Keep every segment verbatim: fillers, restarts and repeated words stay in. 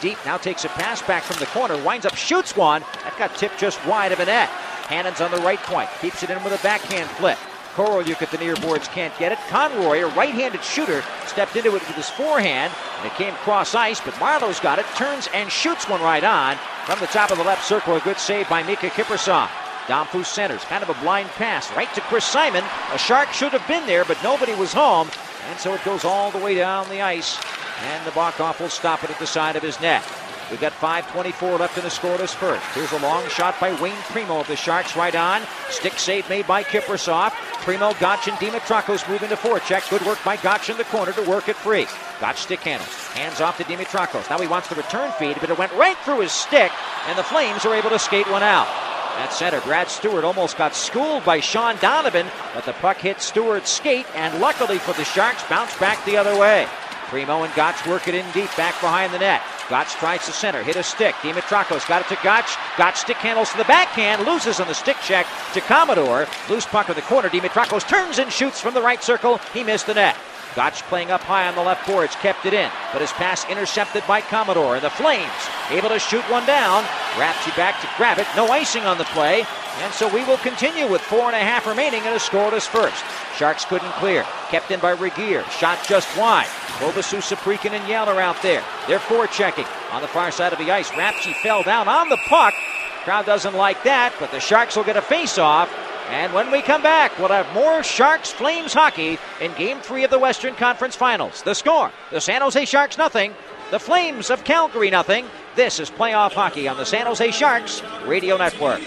deep, now takes a pass back from the corner, winds up, shoots one. That got tipped just wide of a net. Hannon's on the right point, keeps it in with a backhand flip. Korolyuk at the near boards can't get it. Conroy, a right-handed shooter, stepped into it with his forehand, and it came cross ice, but Marlowe's got it, turns and shoots one right on. From the top of the left circle, a good save by Mika Kiprusoff. Damphousse centers, kind of a blind pass, right to Chris Simon. A Shark should have been there, but nobody was home, and so it goes all the way down the ice, and the Nabokov will stop it at the side of his net. We've got five twenty-four left in the scoreless first. Here's a long shot by Wayne Primo of the Sharks, right on. Stick save made by Kiprusoff. Primo, Gotch, and Dimitrakos move into forecheck. Good work by Gotch in the corner to work it free. Gotch stick handle. Hands off to Dimitrakos. Now he wants the return feed, but it went right through his stick, and the Flames are able to skate one out. At center, Brad Stewart almost got schooled by Sean Donovan, but the puck hit Stewart's skate, and luckily for the Sharks, bounced back the other way. Primo and Gotch work it in deep, back behind the net. Gotch tries to center, hit a stick. Dimitrakos got it to Gotch. Gotch stick handles to the backhand, loses on the stick check to Commodore. Loose puck in the corner. Dimitrakos turns and shoots from the right circle. He missed the net. Gotch playing up high on the left boards, kept it in, but his pass intercepted by Commodore. And the Flames able to shoot one down. Rapchi back to grab it. No icing on the play. And so we will continue with four and a half remaining in a scoreless first. Sharks couldn't clear. Kept in by Regier. Shot just wide. Bobasu, Saprikin, and Yeller out there. They're forechecking on the far side of the ice. Rapchi fell down on the puck. Crowd doesn't like that, but the Sharks will get a face-off. And when we come back, we'll have more Sharks-Flames hockey in Game three of the Western Conference Finals. The score, the San Jose Sharks nothing, the Flames of Calgary nothing. This is playoff hockey on the San Jose Sharks Radio Network.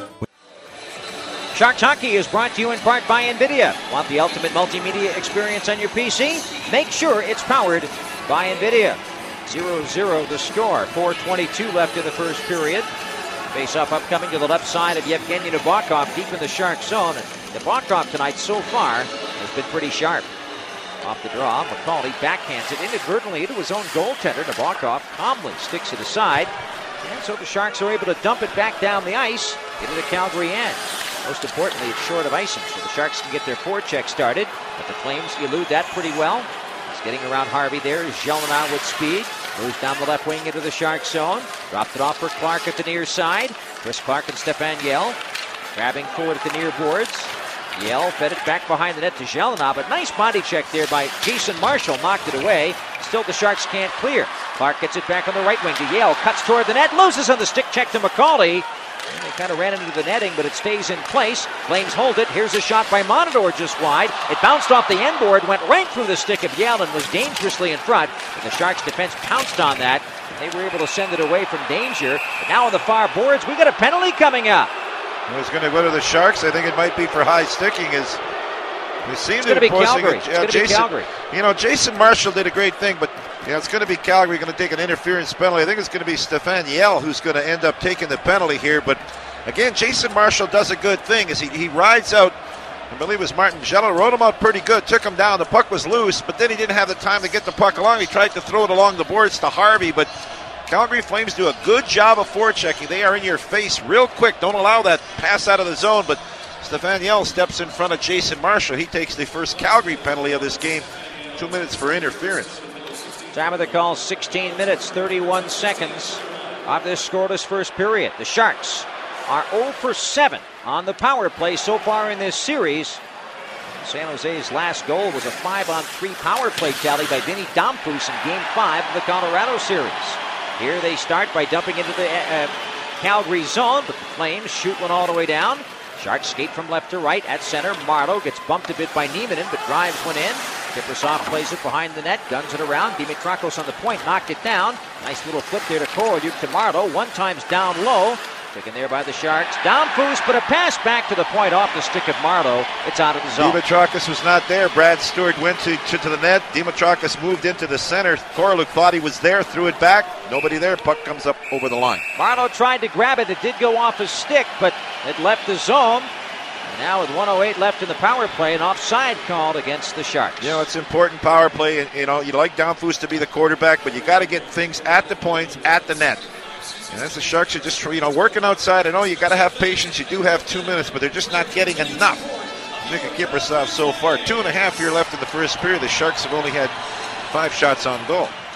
Sharks Hockey is brought to you in part by NVIDIA. Want the ultimate multimedia experience on your P C? Make sure it's powered by NVIDIA. zero zero the score, four twenty-two left in the first period. Face-off upcoming to the left side of Yevgeny Nabokov, deep in the Shark zone. And Nabokov tonight so far has been pretty sharp. Off the draw, McCauley backhands it inadvertently into his own goaltender. Nabokov calmly sticks it aside. And so the Sharks are able to dump it back down the ice into the Calgary end. Most importantly, it's short of icing, so the Sharks can get their forecheck started. But the Flames elude that pretty well. He's getting around Harvey there. He's yelling out with speed. Moves down the left wing into the Shark zone. Dropped it off for Clark at the near side. Chris Clark and Stefan Yell grabbing forward at the near boards. Yell fed it back behind the net to Jelena, but nice body check there by Jason Marshall. Knocked it away. Still the Sharks can't clear. Clark gets it back on the right wing to Yell. Cuts toward the net. Loses on the stick check to McCauley. And they kind of ran into the netting, but it stays in place. Flames hold it. Here's a shot by Monador just wide. It bounced off the end board, went right through the stick of Yell and was dangerously in front. But the Sharks defense pounced on that. They were able to send it away from danger. But now on the far boards, we got a penalty coming up. It was going to go to the Sharks. I think it might be for high sticking. As they seem it's to be be posting Calgary. A, it's uh, going to be Jason, Calgary. You know, Jason Marshall did a great thing, but yeah, it's going to be Calgary going to take an interference penalty. I think it's going to be Stefan Yell who's going to end up taking the penalty here. But again, Jason Marshall does a good thing as he, he rides out. I believe it was Martin Jello, rode him out pretty good, took him down. The puck was loose, but then he didn't have the time to get the puck along. He tried to throw it along the boards to Harvey, but Calgary Flames do a good job of forechecking. They are in your face real quick. Don't allow that pass out of the zone, but Stefan Yell steps in front of Jason Marshall. He takes the first Calgary penalty of this game. Two minutes for interference. Time of the call, sixteen minutes, thirty-one seconds of this scoreless first period. The Sharks are oh for seven on the power play so far in this series. San Jose's last goal was a five on three power play tally by Vinny Damphousse in Game five of the Colorado series. Here they start by dumping into the uh, Calgary zone, but the Flames shoot one all the way down. Sharks skate from left to right at center. Marleau gets bumped a bit by Nieminen, but drives one in. Kiprusoff plays it behind the net, guns it around. Dimitrakos on the point, knocked it down. Nice little flip there to Korolyuk to Marleau. One time's down low. Taken there by the Sharks. Damphousse, but a pass back to the point off the stick of Marleau. It's out of the zone. Dimitrakos was not there. Brad Stewart went to, to, to the net. Dimitrakos moved into the center. Korolyuk thought he was there, threw it back. Nobody there. Puck comes up over the line. Marleau tried to grab it. It did go off his stick, but it left the zone. And now with one oh eight left in the power play, an offside called against the Sharks. You know, it's important power play. You know, you like Damphousse to be the quarterback, but you got to get things at the points, at the net. And that's the Sharks are just, you know, working outside. I know you got to have patience. You do have two minutes, but they're just not getting enough. Mika Kiprusoff so far. Two and a half here left in the first period. The Sharks have only had five shots on goal.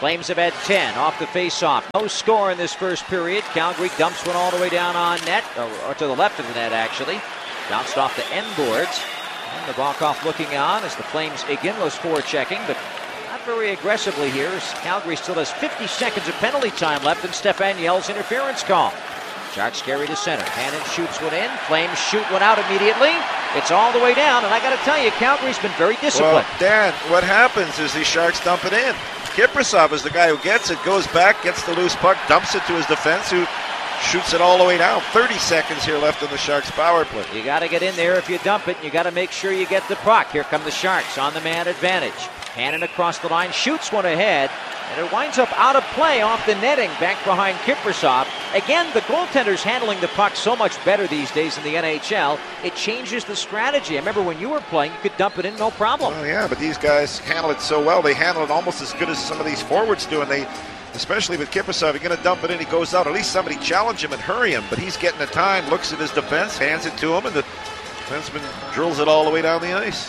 Flames have had ten off the face-off. No score in this first period. Calgary dumps one all the way down on net, or, or to the left of the net, actually. Bounced off the end boards. And Nabokov looking on as the Flames again was forechecking, but not very aggressively here, as Calgary still has fifty seconds of penalty time left in Stefan Yell's interference call. Sharks carry to center. Hannon shoots one in. Flames shoot one out immediately. It's all the way down, and I got to tell you, Calgary's been very disciplined. Well, Dan, what happens is these Sharks dump it in. Kiprusoff is the guy who gets it, goes back, gets the loose puck, dumps it to his defense, who shoots it all the way down. thirty seconds here left in the Sharks' power play. You got to get in there if you dump it, and you got to make sure you get the puck. Here come the Sharks on the man advantage. Hannon across the line, shoots one ahead, and it winds up out of play off the netting back behind Kiprusoff. Again, the goaltender's handling the puck so much better these days in the N H L. It changes the strategy. I remember when you were playing, you could dump it in no problem. Oh, yeah, but these guys handle it so well. They handle it almost as good as some of these forwards do, and they, especially with Kiprusoff, you're going to dump it in, he goes out. At least somebody challenge him and hurry him, but he's getting the time, looks at his defense, hands it to him, and the defenseman drills it all the way down the ice.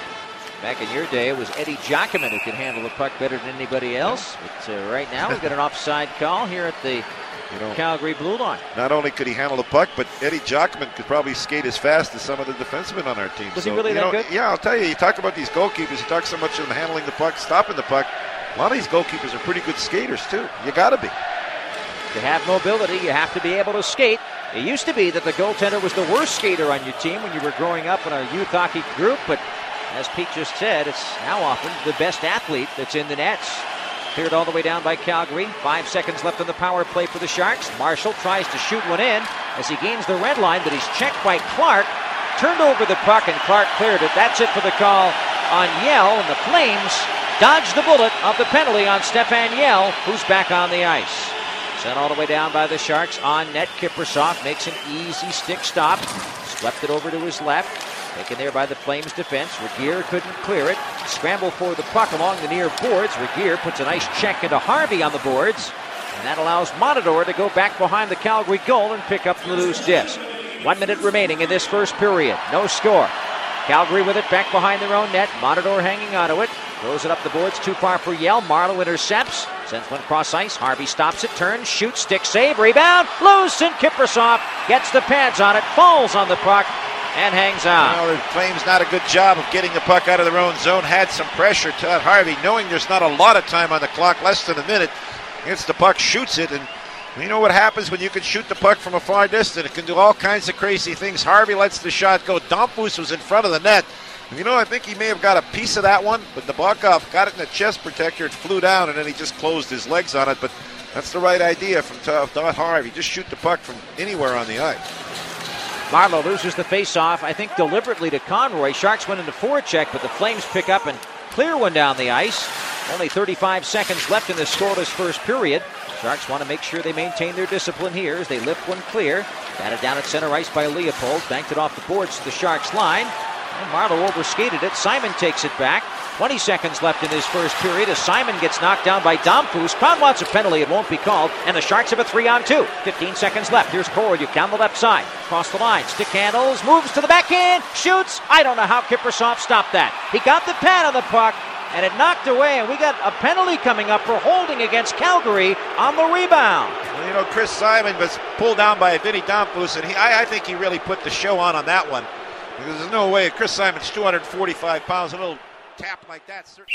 Back in your day, it was Eddie Giacomin who could handle the puck better than anybody else. But uh, right now, we've got an offside call here at the you know, Calgary blue line. Not only could he handle the puck, but Eddie Giacomin could probably skate as fast as some of the defensemen on our team. Was so, he really you that know, good? Yeah, I'll tell you. You talk about these goalkeepers. You talk so much about handling the puck, stopping the puck. A lot of these goalkeepers are pretty good skaters, too. You got to be. To have mobility, you have to be able to skate. It used to be that the goaltender was the worst skater on your team when you were growing up in our youth hockey group, but as Pete just said, it's now often the best athlete that's in the nets. Cleared all the way down by Calgary. Five seconds left in the power play for the Sharks. Marshall tries to shoot one in as he gains the red line, but he's checked by Clark. Turned over the puck, and Clark cleared it. That's it for the call on Yell, and the Flames dodge the bullet of the penalty on Stefan Yell, who's back on the ice. Sent all the way down by the Sharks on net. Kiprusoff makes an easy stick stop. Swept it over to his left. Taken there by the Flames defense. Regier couldn't clear it. Scramble for the puck along the near boards. Regier puts a nice check into Harvey on the boards. And that allows Matador to go back behind the Calgary goal and pick up the loose disc. One minute remaining in this first period. No score. Calgary with it back behind their own net. Matador hanging onto it. Throws it up the boards, too far for Yell. Marleau intercepts. Sends one cross ice. Harvey stops it, turns, shoots, stick save, rebound. Loose, and Kiprusoff gets the pads on it, falls on the puck, and hangs on. Well, the Flames not a good job of getting the puck out of their own zone. Had some pressure. Todd Harvey, knowing there's not a lot of time on the clock, less than a minute, gets the puck, shoots it, and you know what happens when you can shoot the puck from a far distance? It can do all kinds of crazy things. Harvey lets the shot go. Domfus was in front of the net. You know, I think he may have got a piece of that one, but Nabokov got it in the chest protector. It flew down, and then he just closed his legs on it. But that's the right idea from Todd Harvey. Just shoot the puck from anywhere on the ice. Marleau loses the faceoff, I think deliberately to Conroy. Sharks went into forecheck, but the Flames pick up and clear one down the ice. Only thirty-five seconds left in this scoreless first period. Sharks want to make sure they maintain their discipline here as they lift one clear. Batted down at center ice by Leopold. Banked it off the boards to the Sharks line. And Marleau overskated it. Simon takes it back. twenty seconds left in this first period as Simon gets knocked down by Domfus. Crowd wants a penalty. It won't be called. And the Sharks have a three on two. fifteen seconds left. Here's Korolyuk down the left side. Across the line. Stick handles. Moves to the backhand. Shoots. I don't know how Kiprusoff stopped that. He got the pad on the puck, and it knocked away. And we got a penalty coming up for holding against Calgary on the rebound. Well, you know, Chris Simon was pulled down by Vinny Domfus, and he, I, I think he really put the show on on that one. Because there's no way. Chris Simon's two hundred forty-five pounds. A little tap like that certainly.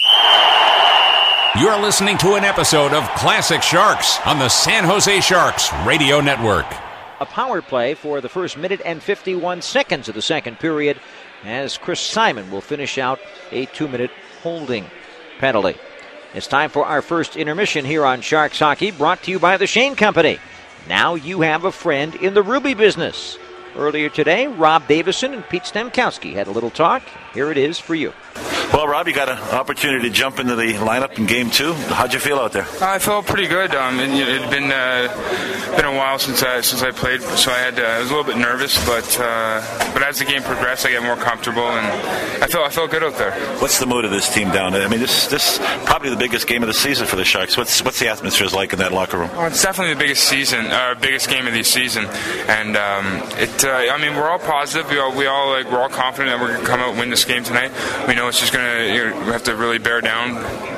You're listening to an episode of Classic Sharks on the San Jose Sharks Radio Network. A power play for the first minute and fifty-one seconds of the second period as Chris Simon will finish out a two-minute holding penalty. It's time for our first intermission here on Sharks Hockey, brought to you by the Shane Company. Now you have a friend in the Ruby business. Earlier today, Rob Davison and Pete Stemkowski had a little talk. Here it is for you. Well, Rob, you got an opportunity to jump into the lineup in Game Two. How'd you feel out there? I felt pretty good. Um, it had been uh, been a while since I since I played, so I had uh, I was a little bit nervous, but uh, but as the game progressed, I got more comfortable, and I felt I felt good out there. What's the mood of this team down there? I mean, this this probably the biggest game of the season for the Sharks. What's what's the atmosphere like in that locker room? Well, it's definitely the biggest season, uh, biggest game of the season, and um, it. Uh, I mean, we're all positive. We all we all like we're all confident that we're gonna come out and win this game tonight. We know it's just gonna. You know, we have to really bear down,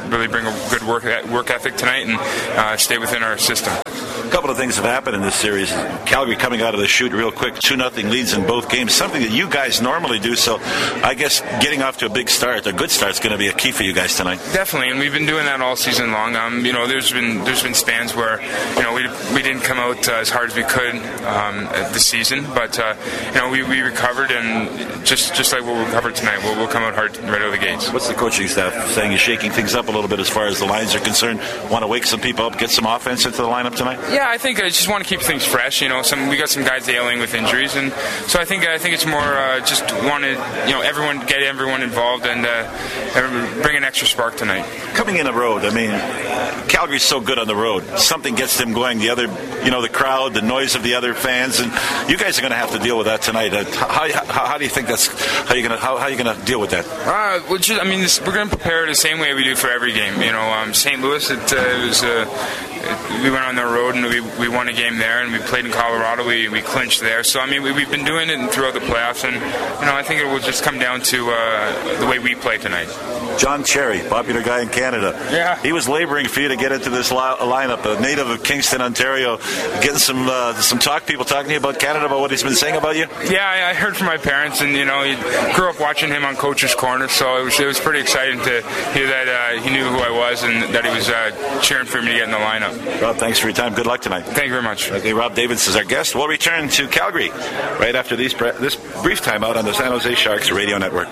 really bring a good work work ethic tonight and uh, stay within our system. A couple of things have happened in this series. Calgary coming out of the chute real quick, two nothing leads in both games, something that you guys normally do. So I guess getting off to a big start, a good start, is going to be a key for you guys tonight. Definitely, and we've been doing that all season long. Um, you know, there's been there's been spans where you know we we didn't come out uh, as hard as we could um, this season, but uh, you know we, we recovered, and just just like we'll recover tonight, we'll, we'll come out hard right out of the gates. What's the coaching staff saying? You're shaking things up a little bit as far as the lines are concerned. Want to wake some people up, get some offense into the lineup tonight? Yeah, I think I just want to keep things fresh. You know, some we got some guys ailing with injuries, and so I think I think it's more uh, just want to you know everyone get everyone involved and uh, bring an extra spark tonight. Coming in the road, I mean, Calgary's so good on the road. Something gets them going. The other, you know, the crowd, the noise of the other fans, and you guys are going to have to deal with that tonight. Uh, how, how, how do you think that's how you going to how, how are you going to deal with that? Uh, well, just, I mean, this, we're going to prepare the same way we do for every game. You know, um, Saint Louis, it, uh, it was. Uh, We went on the road and we, we won a game there, and we played in Colorado. We, we clinched there. So I mean, we, we've been doing it throughout the playoffs, and you know, I think it will just come down to uh, the way we play tonight. John Cherry, popular guy in Canada. Yeah. He was laboring for you to get into this li- lineup. A native of Kingston, Ontario, getting some uh, some talk. People talking to you about Canada, about what he's been saying about you. Yeah, I, I heard from my parents, and you know, he grew up watching him on Coach's Corner, so it was it was pretty exciting to hear that uh, he knew who I was and that he was uh, cheering for me to get in the lineup. Rob, thanks for your time. Good luck tonight. Thank you very much. Okay, Rob Davids is our guest. We'll return to Calgary right after these pre- this brief timeout on the San Jose Sharks Radio Network.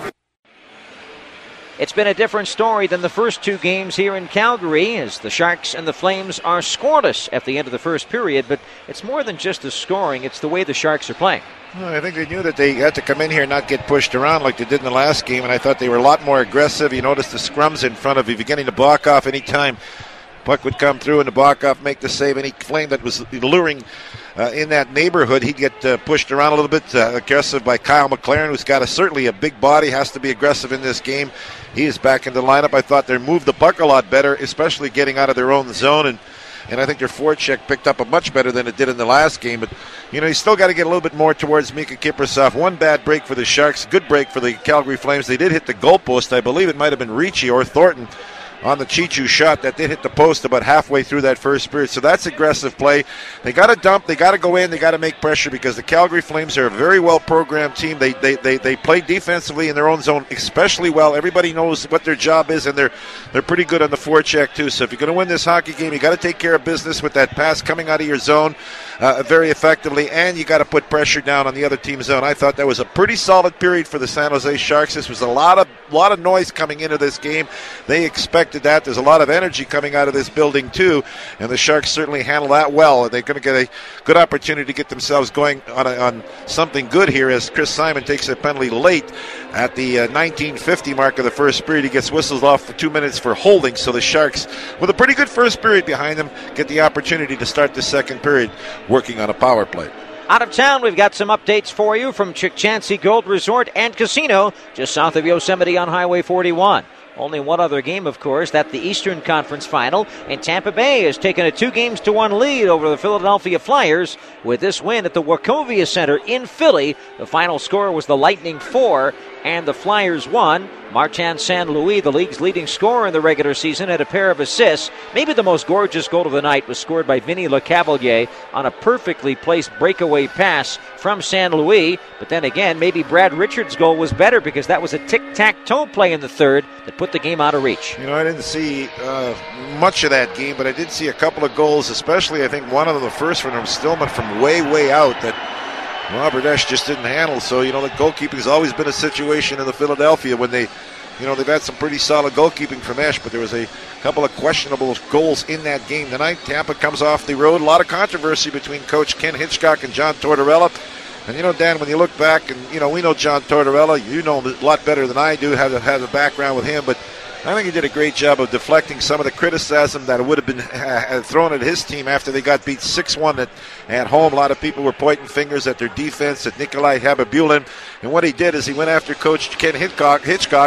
It's been a different story than the first two games here in Calgary, as the Sharks and the Flames are scoreless at the end of the first period, but it's more than just the scoring, it's the way the Sharks are playing. Well, I think they knew that they had to come in here and not get pushed around like they did in the last game, and I thought they were a lot more aggressive. You notice the scrums in front of you beginning to block off any time puck would come through and the block off make the save. Any Flame that was luring uh, in that neighborhood, he'd get uh, pushed around a little bit. Uh, aggressive by Kyle McLaren, who's got a, certainly a big body, has to be aggressive in this game. He is back in the lineup. I thought they moved the puck a lot better, especially getting out of their own zone, and and I think their forecheck picked up a much better than it did in the last game. But, you know, you still got to get a little bit more towards Mika Kiprasov. One bad break for the Sharks, good break for the Calgary Flames. They did hit the goalpost. I believe it might have been Ricci or Thornton on the Chichu shot that did hit the post about halfway through that first period. So that's aggressive play. They got to dump. They got to go in. They got to make pressure because the Calgary Flames are a very well-programmed team. They, they they they play defensively in their own zone especially well. Everybody knows what their job is, and they're they're pretty good on the forecheck too. So if you're going to win this hockey game, you got to take care of business with that pass coming out of your zone uh, very effectively, and you got to put pressure down on the other team's zone. I thought that was a pretty solid period for the San Jose Sharks. This was a lot of lot of noise coming into this game. They expected that. There's a lot of energy coming out of this building too, and the Sharks certainly handle that well. They're going to get a good opportunity to get themselves going on, a, on something good here as Chris Simon takes a penalty late at the uh, nineteen fifty mark of the first period. He gets whistled off for two minutes for holding, so the Sharks, with a pretty good first period behind them, get the opportunity to start the second period working on a power play. Out of town, we've got some updates for you from Chick Chansey Gold Resort and Casino, just south of Yosemite on Highway forty-one. Only one other game, of course, that's the Eastern Conference Final, and Tampa Bay has taken a two games to one lead over the Philadelphia Flyers with this win at the Wachovia Center in Philly. The final score was the Lightning four and the Flyers one. Martin Saint Louis, the league's leading scorer in the regular season, had a pair of assists. Maybe the most gorgeous goal of the night was scored by Vinny Lecavalier on a perfectly placed breakaway pass from Saint Louis. But then again, maybe Brad Richards' goal was better because that was a tic-tac-toe play in the third that put the game out of reach. You know, I didn't see uh, much of that game, but I did see a couple of goals, especially I think one of them, the first one from Stillman from way, way out that Robert Esch just didn't handle. So, you know, the goalkeeping has always been a situation in the Philadelphia when they, you know, they've had some pretty solid goalkeeping from Esch, but there was a couple of questionable goals in that game tonight. Tampa comes off the road. A lot of controversy between Coach Ken Hitchcock and John Tortorella. And, you know, Dan, when you look back, and, you know, we know John Tortorella. You know him a lot better than I do, have, have a background with him, but I think he did a great job of deflecting some of the criticism that would have been uh, thrown at his team after they got beat six one at, at home. A lot of people were pointing fingers at their defense, at Nikolai Habibulin. And what he did is he went after Coach Ken Hitchcock, Hitchcock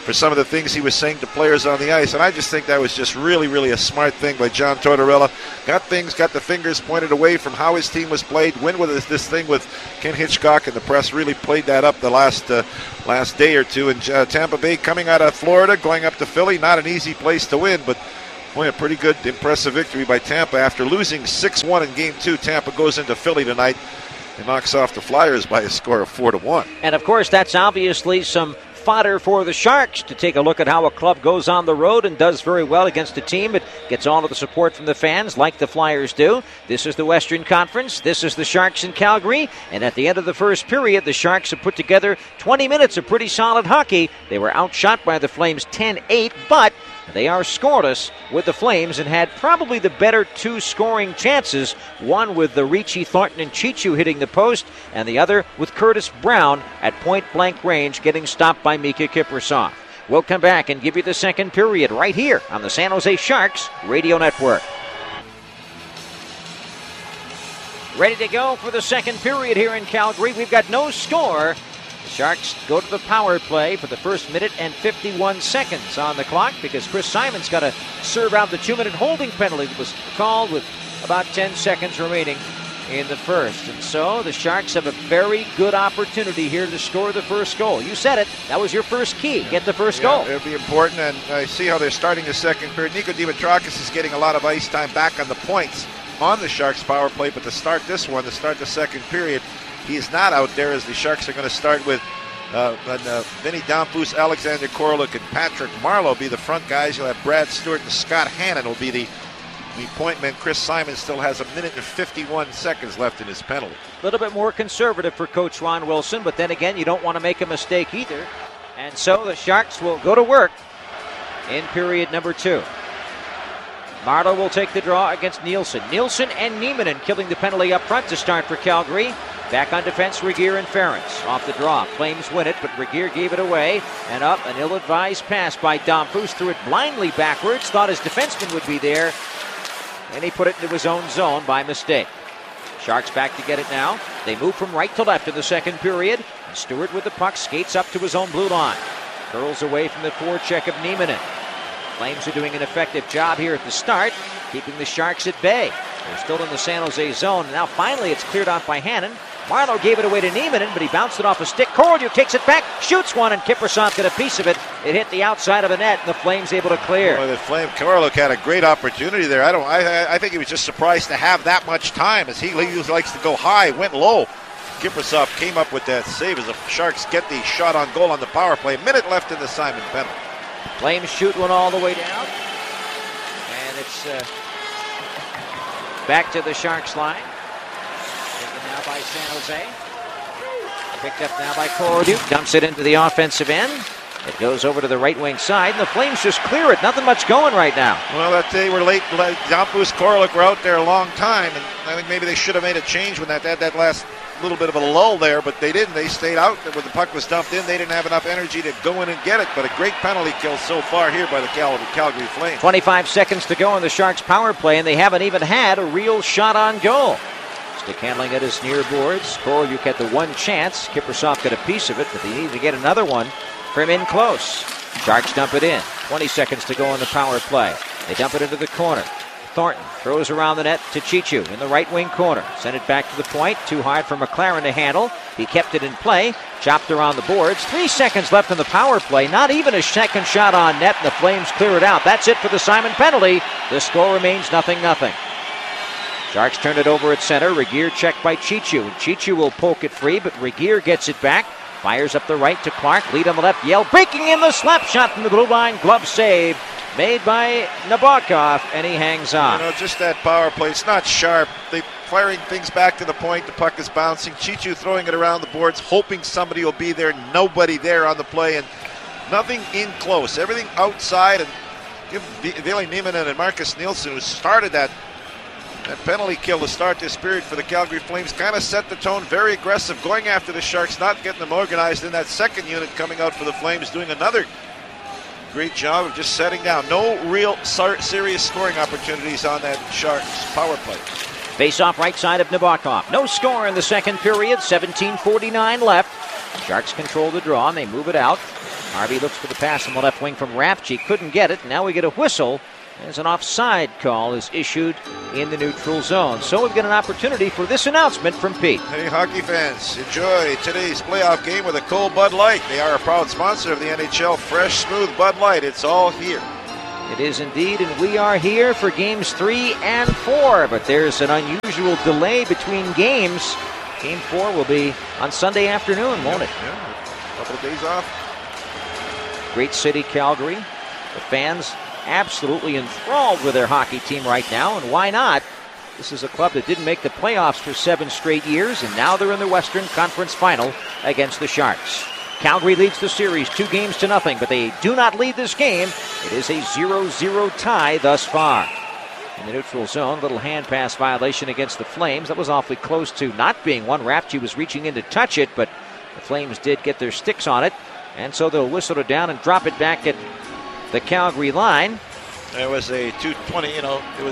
for some of the things he was saying to players on the ice. And I just think that was just really, really a smart thing by John Tortorella. Got things, got the fingers pointed away from how his team was played. Win with this, this thing with Ken Hitchcock, and the press really played that up the last uh, last day or two. And uh, Tampa Bay coming out of Florida, going up to Philly, not an easy place to win, but boy, a pretty good, impressive victory by Tampa. After losing six one in Game two, Tampa goes into Philly tonight and knocks off the Flyers by a score of four to one. And, of course, that's obviously some fodder for the Sharks to take a look at how a club goes on the road and does very well against a team that gets all of the support from the fans like the Flyers do. This is the Western Conference. This is the Sharks in Calgary. And at the end of the first period, the Sharks have put together twenty minutes of pretty solid hockey. They were outshot by the Flames ten eight, but they are scoreless with the Flames and had probably the better two scoring chances, one with the Ricci, Thornton, and Chichu hitting the post, and the other with Curtis Brown at point-blank range getting stopped by Mika Kiprusoff. We'll come back and give you the second period right here on the San Jose Sharks Radio Network. Ready to go for the second period here in Calgary. We've got no score. The Sharks go to the power play for the first minute and fifty-one seconds on the clock because Chris Simon's got to serve out the two-minute holding penalty that was called with about ten seconds remaining in the first. And so the Sharks have a very good opportunity here to score the first goal. You said it. That was your first key. Get the first yeah, goal. It'll be important, and I see how they're starting the second period. Nico Dimitrakis is getting a lot of ice time back on the points on the Sharks power play, but to start this one, to start the second period, he is not out there as the Sharks are going to start with uh, uh, Vinny Damphousse, Alexander Koroluk, and Patrick Marleau be the front guys. You'll have Brad Stewart and Scott Hannon will be the, the point men. Chris Simon still has a minute and fifty-one seconds left in his penalty. A little bit more conservative for Coach Ron Wilson, but then again, you don't want to make a mistake either. And so the Sharks will go to work in period number two. Marleau will take the draw against Nielsen. Nielsen and Nieminen killing the penalty up front to start for Calgary. Back on defense, Regeer and Ferentz. Off the draw, Flames win it, but Regeer gave it away. And up, an ill-advised pass by Damphousse. Threw it blindly backwards. Thought his defenseman would be there. And he put it into his own zone by mistake. Sharks back to get it now. They move from right to left in the second period. And Stewart with the puck skates up to his own blue line. Curls away from the forecheck of Nieminen. Flames are doing an effective job here at the start, keeping the Sharks at bay. They're still in the San Jose zone. And now finally it's cleared off by Hannon. Marleau gave it away to Nieminen, but he bounced it off a stick. Korolev kicks it back, shoots one, and Kiprusoff got a piece of it. It hit the outside of the net, and the Flames able to clear. Well, the Flame Korolev had a great opportunity there. I don't. I, I think he was just surprised to have that much time, as he, he likes to go high, went low. Kiprusoff came up with that save as the Sharks get the shot on goal on the power play. A minute left in the Simon penalty. Flames shoot one all the way down, and it's uh, back to the Sharks line. Now by San Jose. Picked up now by Korolev. Dumps it into the offensive end. It goes over to the right wing side, and the Flames just clear it. Nothing much going right now. Well, that they were late. Damphousse, Koroluk were out there a long time, and I think maybe they should have made a change when that that, that last little bit of a lull there, but they didn't. They stayed out. When the puck was dumped in, they didn't have enough energy to go in and get it, but a great penalty kill so far here by the Cal- Calgary Flames. twenty-five seconds to go in the Sharks power play, and they haven't even had a real shot on goal. Stick handling at his near boards. Korolev had the one chance. Kiprusoff got a piece of it, but they need to get another one from in close. Sharks dump it in. twenty seconds to go in the power play. They dump it into the corner. Thornton throws around the net to Chichu in the right wing corner. Sent it back to the point. Too hard for McLaren to handle. He kept it in play. Chopped around the boards. Three seconds left in the power play. Not even a second shot on net, and the Flames clear it out. That's it for the Simon penalty. The score remains nothing nothing. Sharks turn it over at center. Regeer checked by Chichu. And Chichu will poke it free, but Regeer gets it back. Fires up the right to Clark. Lead on the left. Yell breaking in the slap shot from the blue line. Glove save made by Nabokov, and he hangs on. You know, just that power play. It's not sharp. They firing things back to the point. The puck is bouncing. Chichu throwing it around the boards, hoping somebody will be there. Nobody there on the play, and nothing in close. Everything outside. And give Ville Nieminen and Marcus Nielsen, who started that That penalty kill to start this period for the Calgary Flames, kind of set the tone. Very aggressive, going after the Sharks, not getting them organized. In that second unit coming out for the Flames, doing another great job of just setting down. No real serious scoring opportunities on that Sharks power play. Face off right side of Nabokov. No score in the second period. seventeen forty-nine left. Sharks control the draw, and they move it out. Harvey looks for the pass on the left wing from Rafchi. Couldn't get it. Now we get a whistle as an offside call is issued in the neutral zone. So we've got an opportunity for this announcement from Pete. Hey, hockey fans, enjoy today's playoff game with a cold Bud Light. They are a proud sponsor of the N H L. Fresh, smooth Bud Light. It's all here. It is indeed, and we are here for games three and four. But there's an unusual delay between games. Game four will be on Sunday afternoon, won't it? Yeah, a couple of days off. Great city, Calgary. The fans absolutely enthralled with their hockey team right now, and why not? This is a club that didn't make the playoffs for seven straight years, and now they're in the Western Conference Final against the Sharks. Calgary leads the series two games to nothing, but they do not lead this game. It is a zero zero tie thus far. In the neutral zone, little hand pass violation against the Flames. That was awfully close to not being one. Rafchi was reaching in to touch it, but the Flames did get their sticks on it, and so they'll whistle it down and drop it back at the Calgary line. It was a two twenty, you know, it was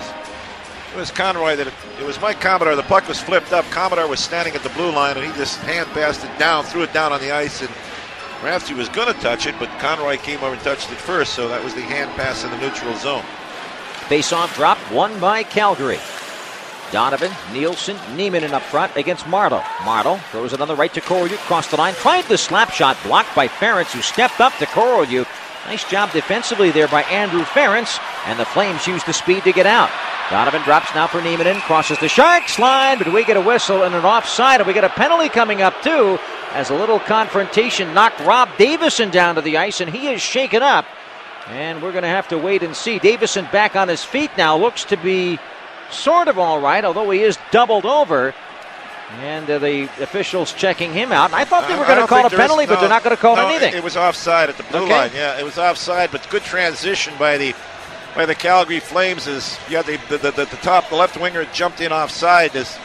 it was Conroy that it, it was Mike Commodore. The puck was flipped up. Commodore was standing at the blue line, and he just hand passed it down, threw it down on the ice, and Rafchi was going to touch it, but Conroy came over and touched it first, so that was the hand pass in the neutral zone. Face-off drop, won by Calgary. Donovan, Nielsen, Neiman up front against Marleau. Marleau throws it on the right to Korolyuk, crossed the line, tried the slap shot, blocked by Ferentz, who stepped up to Korolyuk. Nice job defensively there by Andrew Ferentz, and the Flames use the speed to get out. Donovan drops now for Neiman, crosses the Sharks line, but we get a whistle and an offside, and we get a penalty coming up too, as a little confrontation knocked Rob Davison down to the ice, and he is shaken up. And we're going to have to wait and see. Davison back on his feet now, looks to be sort of all right, although he is doubled over. And uh, the officials checking him out. And I thought they were going to call a penalty, is, no, but they're not going to call no, anything. It was offside at the blue okay. line. Yeah, it was offside, but good transition by the by the Calgary Flames. As yeah, the the, the, the top, the left winger jumped in offside. As,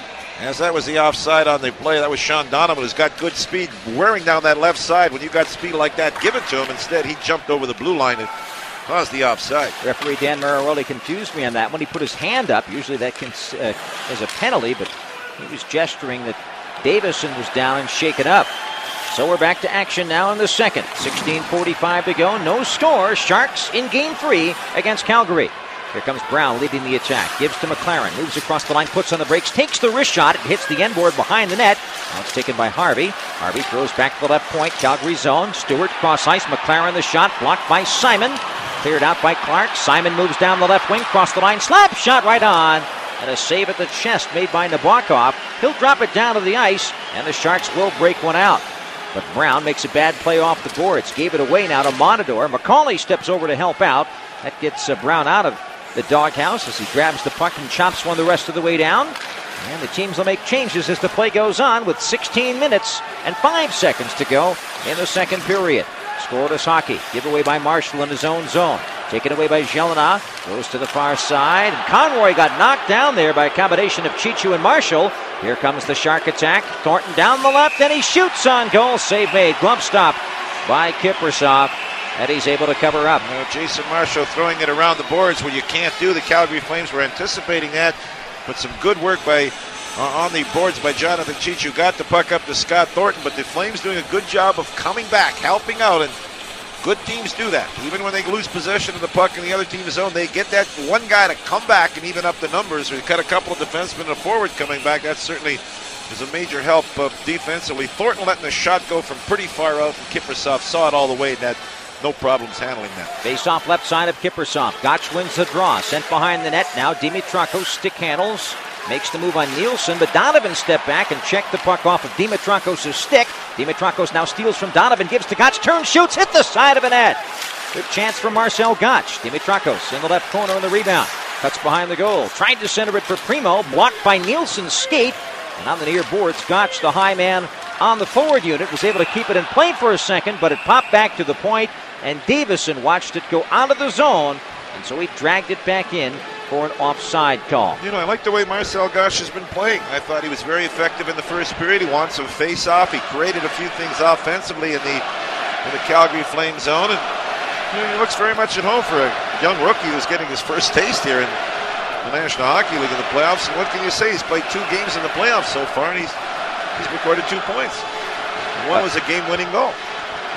as that was the offside on the play, that was Sean Donovan, who's got good speed, wearing down that left side. When you got speed like that, give it to him. Instead, he jumped over the blue line and caused the offside. Referee Dan Marinelli confused me on that. When he put his hand up, usually that can, uh, is a penalty, but he was gesturing that Davison was down and shaken up. So we're back to action now in the second. sixteen forty-five to go. No score. Sharks in game three against Calgary. Here comes Brown leading the attack. Gives to McLaren. Moves across the line. Puts on the brakes. Takes the wrist shot. It hits the end board behind the net. Now it's taken by Harvey. Harvey throws back to the left point. Calgary zone. Stewart cross ice. McLaren the shot. Blocked by Simon. Cleared out by Clark. Simon moves down the left wing. Cross the line. Slap shot right on. And a save at the chest made by Nabokov. He'll drop it down to the ice, and the Sharks will break one out. But Brown makes a bad play off the boards. Gave it away now to Montador. McCauley steps over to help out. That gets uh, Brown out of the doghouse as he grabs the puck and chops one the rest of the way down. And the teams will make changes as the play goes on with sixteen minutes and five seconds to go in the second period. Scoreless hockey. Giveaway by Marshall in his own zone. Taken away by Jelena. Goes to the far side. And Conroy got knocked down there by a combination of Chichu and Marshall. Here comes the Shark attack. Thornton down the left, and he shoots on goal. Save made. Glove stop by Kiprusoff. And he's able to cover up. You know, Jason Marshall throwing it around the boards where you can't do. The Calgary Flames were anticipating that. But some good work by uh, on the boards by Jonathan Chichu. Got the puck up to Scott Thornton, but the Flames doing a good job of coming back, helping out, and good teams do that. Even when they lose possession of the puck in the other team's zone, they get that one guy to come back and even up the numbers. We've got a couple of defensemen and a forward coming back. That certainly is a major help uh, defensively. Thornton letting the shot go from pretty far out, and Kiprusoff saw it all the way, and that no problems handling that. Face off left side of Kiprusoff. Gotch wins the draw. Sent behind the net. Now Dimitrakos stick handles. Makes the move on Nielsen, but Donovan stepped back and checked the puck off of Dimitrakos' stick. Dimitrakos now steals from Donovan, gives to Gotch, turns, shoots, hit the side of a net. Good chance for Marcel Gotch. Dimitrakos in the left corner on the rebound. Cuts behind the goal. Tried to center it for Primo. Blocked by Nielsen's skate. And on the near boards, Gotch, the high man on the forward unit, was able to keep it in play for a second, but it popped back to the point, and Davison watched it go out of the zone, and so he dragged it back in for an offside call. You know, I like the way Marcel Gotch has been playing. I thought he was very effective in the first period. He won some face-off. He created a few things offensively in the in the Calgary Flame zone, and you know, he looks very much at home for a young rookie who's getting his first taste here in the National Hockey League in the playoffs. And what can you say? He's played two games in the playoffs so far, and he's he's recorded two points. One was a game-winning goal.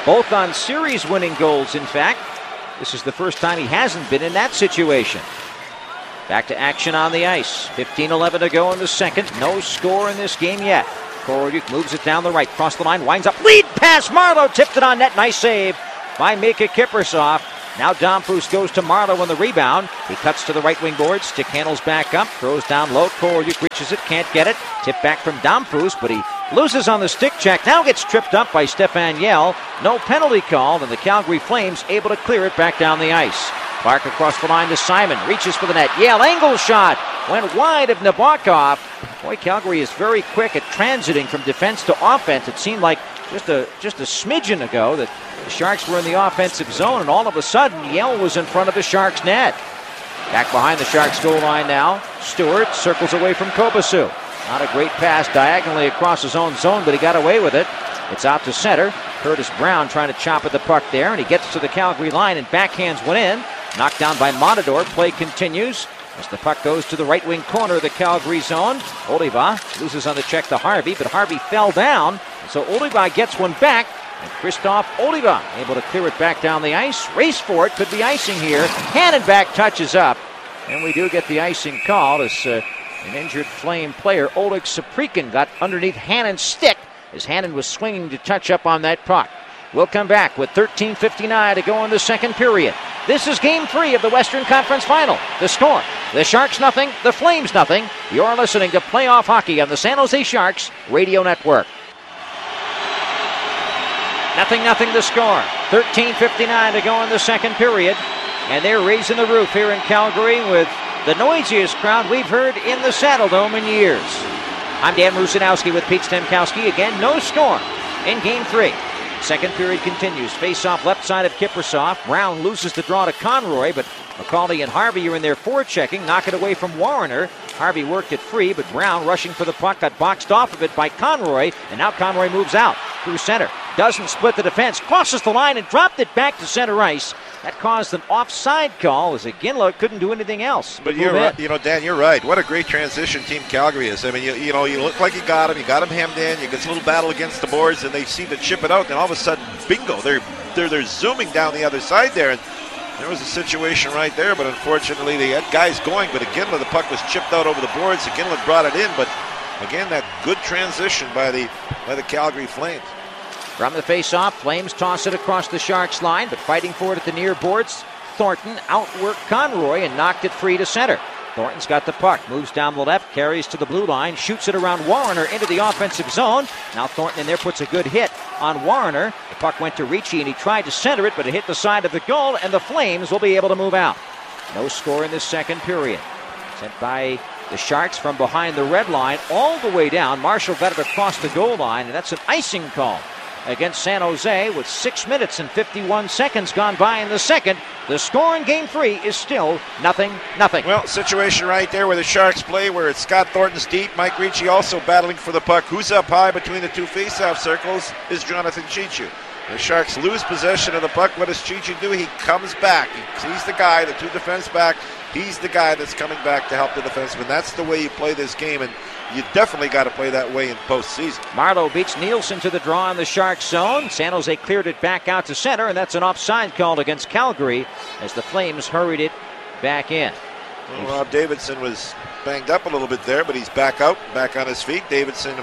both on series-winning goals, in fact. This is the first time he hasn't been in that situation. Back to action on the ice. fifteen eleven to go in the second. No score in this game yet. Korolyuk moves it down the right, cross the line, winds up, lead pass, Marleau tipped it on net, nice save by Mika Kiprusoff. Now Domfus goes to Marleau on the rebound. He cuts to the right wing board, stick handles back up, throws down low, Korolyuk reaches it, can't get it, tip back from Domfus, but he loses on the stick check, now gets tripped up by Stefan Yell. No penalty called, and the Calgary Flames able to clear it back down the ice. Clark across the line to Simon, reaches for the net. Yale, angle shot, went wide of Nabokov. Boy, Calgary is very quick at transiting from defense to offense. It seemed like just a just a smidgen ago that the Sharks were in the offensive zone, and all of a sudden, Yale was in front of the Sharks' net. Back behind the Sharks' goal line now. Stewart circles away from Kobasu. Not a great pass diagonally across his own zone, but he got away with it. It's out to center. Curtis Brown trying to chop at the puck there, and he gets to the Calgary line and backhands one in. Knocked down by Montador. Play continues as the puck goes to the right wing corner of the Calgary zone. Oliva loses on the check to Harvey, but Harvey fell down. So Oliva gets one back, and Christoph Oliva able to clear it back down the ice. Race for it, could be icing here. Hannenbach touches up, and we do get the icing called as uh, an injured Flame player, Oleg Saprikin, got underneath Hannon's stick as Hannon was swinging to touch up on that puck. We'll come back with thirteen fifty-nine to go in the second period. This is Game three of the Western Conference Final. The score, the Sharks nothing, the Flames nothing. You're listening to Playoff Hockey on the San Jose Sharks Radio Network. Nothing, nothing the score. thirteen fifty-nine to go in the second period. And they're raising the roof here in Calgary with the noisiest crowd we've heard in the Saddle Dome in years. I'm Dan Rusanowski with Pete Stemkowski. Again, no score in Game three. Second period continues. Face-off left side of Kiprusoff. Brown loses the draw to Conroy, but McCauley and Harvey are in there forechecking. Knock it away from Warner. Harvey worked it free, but Brown rushing for the puck got boxed off of it by Conroy, and now Conroy moves out through center. Doesn't split the defense. Crosses the line and dropped it back to center ice. That caused an offside call as Iginla couldn't do anything else. But you're right, you know, Dan, you're right. What a great transition team Calgary is. I mean, you, you know, you look like you got him. You got him hemmed in. You get a little battle against the boards, and they seem to chip it out. And all of a sudden, bingo, they're they're they're zooming down the other side there. And there was a situation right there, but unfortunately they had guys going. But Iginla, the puck was chipped out over the boards. Iginla brought it in, but again, that good transition by the by the Calgary Flames. From the face-off, Flames toss it across the Sharks line, but fighting for it at the near boards, Thornton outworked Conroy and knocked it free to center. Thornton's got the puck, moves down the left, carries to the blue line, shoots it around Warner into the offensive zone. Now Thornton in there puts a good hit on Warner. The puck went to Ricci and he tried to center it, but it hit the side of the goal, and the Flames will be able to move out. No score in the second period. Sent by the Sharks from behind the red line all the way down. Marshall got it across the goal line, and that's an icing call against San Jose with six minutes and fifty-one seconds gone by in the second. The score in Game three is still nothing, nothing. Well, situation right there where the Sharks play, where it's Scott Thornton's deep, Mike Ricci also battling for the puck. Who's up high between the two faceoff circles is Jonathan Chichu. The Sharks lose possession of the puck. What does Chichu do? He comes back. He sees the guy, the two defense back. He's the guy that's coming back to help the defenseman. That's the way you play this game, and you definitely got to play that way in postseason. Marleau beats Nielsen to the draw in the Sharks zone. San Jose cleared it back out to center, and that's an offside call against Calgary as the Flames hurried it back in. Well, Rob Davidson was banged up a little bit there, but he's back out, back on his feet. Davidson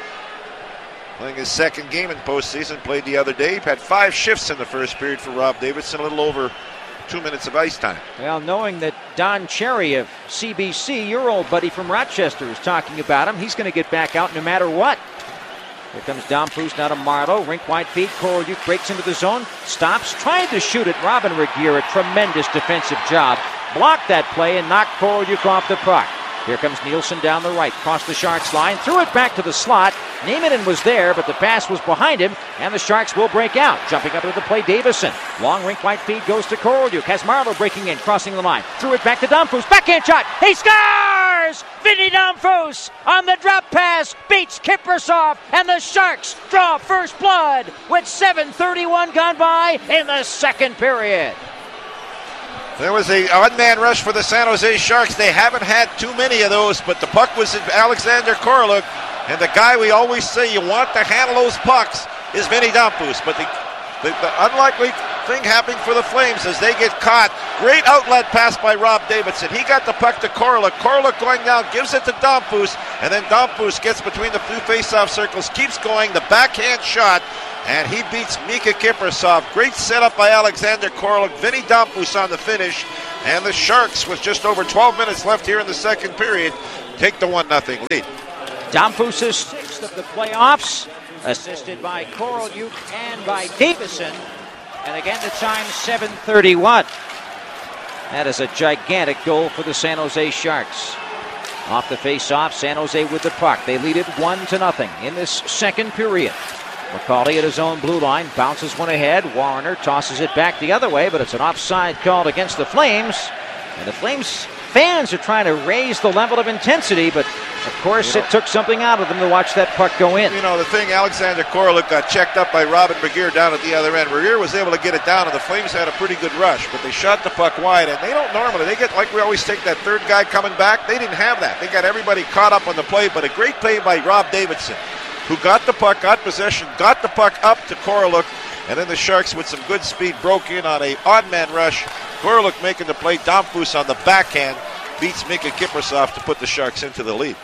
playing his second game in postseason, played the other day. He had five shifts in the first period for Rob Davidson, a little over two minutes of ice time. Well, knowing that Don Cherry of C B C, your old buddy from Rochester, is talking about him, he's going to get back out no matter what. Here comes Domfus now to Marleau. Rink wide feed. Korolyuk breaks into the zone. Stops. Tried to shoot it. Robin Regier, a tremendous defensive job. Blocked that play and knocked Korolyuk off the puck. Here comes Nielsen down the right, crossed the Sharks line, threw it back to the slot. Nieminen was there, but the pass was behind him, and the Sharks will break out. Jumping up into the play, Davison. Long rink wide feed goes to Korolyuk. Has Marleau breaking in, crossing the line. Threw it back to Domfus. Backhand shot. He scores! Vinny Domfus on the drop pass beats Kiprusoff, and the Sharks draw first blood with seven thirty-one gone by in the second period. There was a odd man rush for the San Jose Sharks. They haven't had too many of those, but the puck was in Alexander Korolyuk, and the guy we always say you want to handle those pucks is Vinny Domfus. But the the, the unlikely thing happening for the Flames as they get caught. Great outlet pass by Rob Davidson. He got the puck to Korlick. Korlick going down, gives it to Domfus, and then Domfus gets between the two face-off circles, keeps going, the backhand shot, and he beats Mika Kiprusoff. Great setup by Alexander Korlick. Vinny Domfus on the finish, and the Sharks, with just over twelve minutes left here in the second period, take the one nothing lead. Domfus' sixth of the playoffs, assisted by Korolyuk and by Davison. And again, the time seven thirty-one. That is a gigantic goal for the San Jose Sharks. Off the face-off, San Jose with the puck. They lead it one to nothing in this second period. McCauley at his own blue line, bounces one ahead. Warner tosses it back the other way, but it's an offside called against the Flames. And the Flames fans are trying to raise the level of intensity, but of course you know, it took something out of them to watch that puck go in. You know, the thing, Alexander Korlick got checked up by Robin Regeer down at the other end. Regeer was able to get it down, and the Flames had a pretty good rush, but they shot the puck wide, and they don't normally. They get, like we always take that third guy coming back. They didn't have that. They got everybody caught up on the play, but a great play by Rob Davidson, who got the puck, got possession, got the puck up to Korlick, and then the Sharks with some good speed broke in on a odd man rush. Korlick making the play. Domfus on the backhand beats Mika Kiprusoff to put the Sharks into the lead.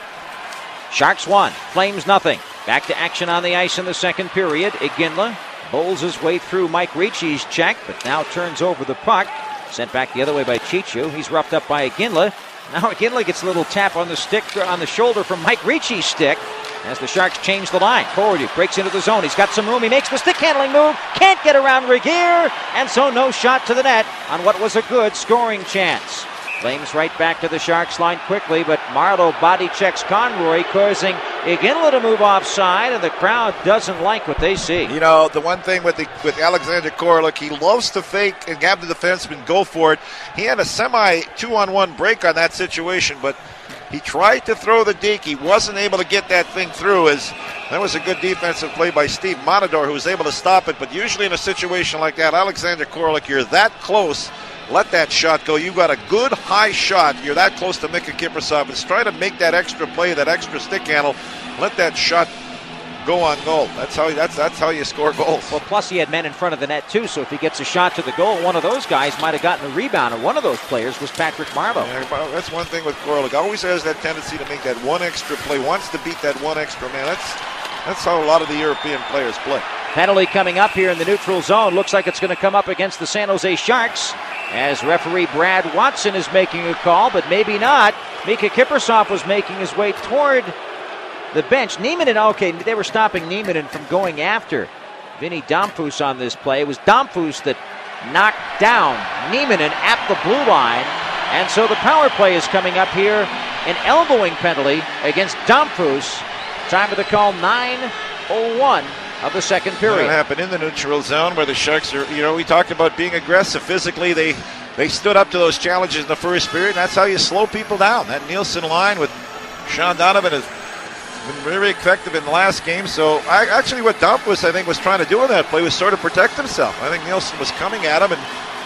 Sharks one, Flames nothing. Back to action on the ice in the second period. Iginla bowls his way through Mike Ricci's check, but now turns over the puck. Sent back the other way by Chichu. He's roughed up by Iginla. Now Iginla gets a little tap on the stick, on the shoulder from Mike Ricci's stick as the Sharks change the line. Korolyuk breaks into the zone. He's got some room. He makes the stick handling move. Can't get around Regeer, and so no shot to the net on what was a good scoring chance. Flames right back to the Sharks line quickly, but Marleau body checks Conroy, causing Iginla to move offside, and the crowd doesn't like what they see. You know, the one thing with the, with Alexander Korlick, he loves to fake and have the defenseman go for it. He had a semi two-on-one break on that situation, but he tried to throw the deke. He wasn't able to get that thing through. As that was a good defensive play by Steve Montador, who was able to stop it. But usually in a situation like that, Alexander Korlick, you're that close. Let that shot go. You got a good high shot. You're that close to Mika Kiprusoff. Just try to make that extra play, that extra stick handle. Let that shot go on goal. That's how that's that's how you score goals. Well, plus he had men in front of the net too, so if he gets a shot to the goal, one of those guys might have gotten a rebound, and one of those players was Patrick Marleau. Yeah, that's one thing with Korlick. Always has that tendency to make that one extra play, wants to beat that one extra man. That's that's how a lot of the European players play. Penalty coming up here in the neutral zone. Looks like it's going to come up against the San Jose Sharks, as referee Brad Watson is making a call, but maybe not. Mika Kiprusoff was making his way toward the bench. Nieminen, okay, they were stopping Nieminen from going after Vinny Domfus on this play. It was Domfus that knocked down Nieminen at the blue line, and so the power play is coming up here. An elbowing penalty against Domfus. Time of the call, nine oh one of the second period. That happened in the neutral zone where the Sharks are, you know, we talked about being aggressive physically. They they stood up to those challenges in the first period, and that's how you slow people down. That Nielsen line with Sean Donovan has been very effective in the last game. So I, actually what Domfus, I think, was trying to do in that play was sort of protect himself. I think Nielsen was coming at him, and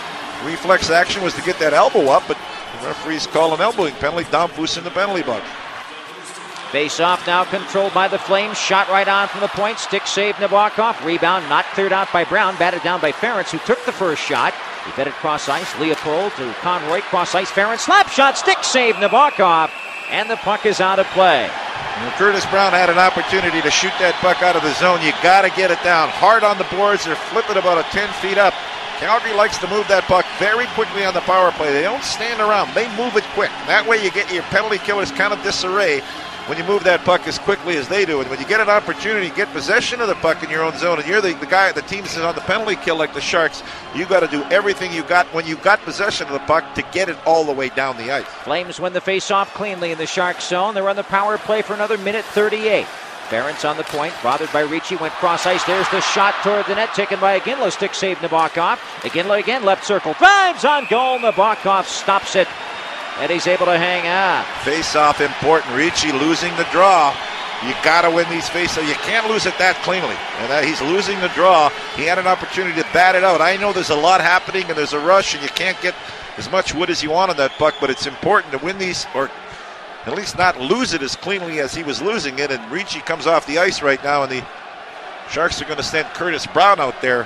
reflex action was to get that elbow up, but the referees call an elbowing penalty. Domfus in the penalty box. Face-off now controlled by the Flames. Shot right on from the point. Stick save Nabokov. Rebound not cleared out by Brown. Batted down by Ferentz, who took the first shot. He fed it cross ice. Leopold to Conroy. Cross ice. Ferentz. Slap shot. Stick save Nabokov. And the puck is out of play. When Curtis Brown had an opportunity to shoot that puck out of the zone, you got to get it down. Hard on the boards. They're flipping about a ten feet up. Calgary likes to move that puck very quickly on the power play. They don't stand around. They move it quick. That way you get your penalty killers kind of disarray when you move that puck as quickly as they do. And when you get an opportunity to get possession of the puck in your own zone, and you're the, the guy, the team that's on the penalty kill like the Sharks, you got to do everything you got when you got possession of the puck to get it all the way down the ice. Flames win the face-off cleanly in the Sharks zone. They're on the power play for another minute thirty-eight. Ferentz on the point, bothered by Ricci, went cross ice. There's the shot toward the net, taken by Iginla. Stick save Nabokov. Iginla again, left circle, drives on goal. Nabokov stops it, and he's able to hang on. Face-off important. Ricci losing the draw. You got to win these face-offs. You can't lose it that cleanly. And that he's losing the draw. He had an opportunity to bat it out. I know there's a lot happening and there's a rush and you can't get as much wood as you want on that puck, but it's important to win these, or at least not lose it as cleanly as he was losing it. And Ricci comes off the ice right now, and the Sharks are going to send Curtis Brown out there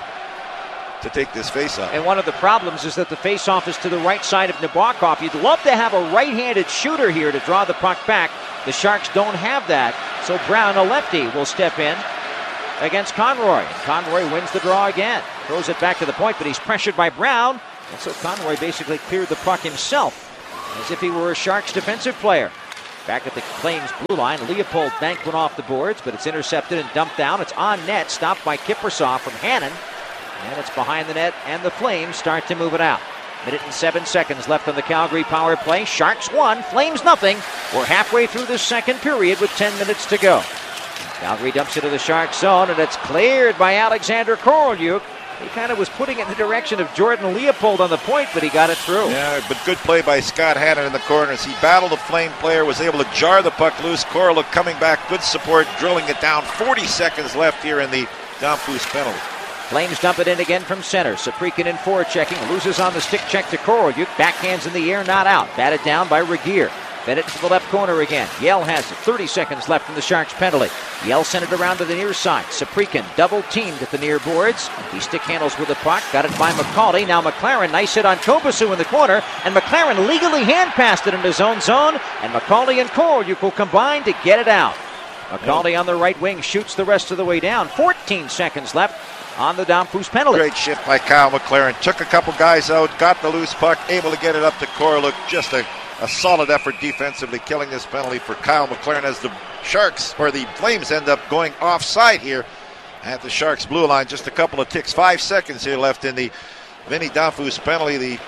to take this faceoff. And one of the problems is that the faceoff is to the right side of Nabokov. You'd love to have a right-handed shooter here to draw the puck back. The Sharks don't have that, so Brown, a lefty, will step in against Conroy. And Conroy wins the draw again. Throws it back to the point, but he's pressured by Brown. And so Conroy basically cleared the puck himself, as if he were a Sharks defensive player. Back at the Flames blue line, Leopold banked one off the boards, but it's intercepted and dumped down. It's on net, stopped by Kiprusoff from Hannon. And it's behind the net, and the Flames start to move it out. Minute and seven seconds left on the Calgary power play. Sharks one, Flames nothing. We're halfway through the second period with ten minutes to go. Calgary dumps into the Sharks zone, and it's cleared by Alexander Korolyuk. He kind of was putting it in the direction of Jordan Leopold on the point, but he got it through. Yeah, but good play by Scott Hannon in the corners. He battled the Flame player, was able to jar the puck loose. Korolyuk coming back, good support, drilling it down. forty seconds left here in the Damphousse penalty. Flames dump it in again from center. Saprikin in forechecking, loses on the stick check to Korolyuk. Backhands in the air, not out. Batted down by Regier. Fed it to the left corner again. Yell has it. thirty seconds left from the Sharks penalty. Yell sent it around to the near side. Saprikin double teamed at the near boards. He stick handles with the puck. Got it by McCauley. Now McLaren, nice hit on Kobasu in the corner. And McLaren legally hand passed it into his own zone. And McCauley and Korolyuk will combine to get it out. McCauley on the right wing shoots the rest of the way down. fourteen seconds left on the Damphousse penalty. Great shift by Kyle McLaren. Took a couple guys out, got the loose puck, able to get it up to Korolyuk. Just a, a solid effort defensively, killing this penalty for Kyle McLaren as the Sharks, or the Flames, end up going offside here at the Sharks blue line. Just a couple of ticks. Five seconds here left in the Vinny Damphousse penalty. The,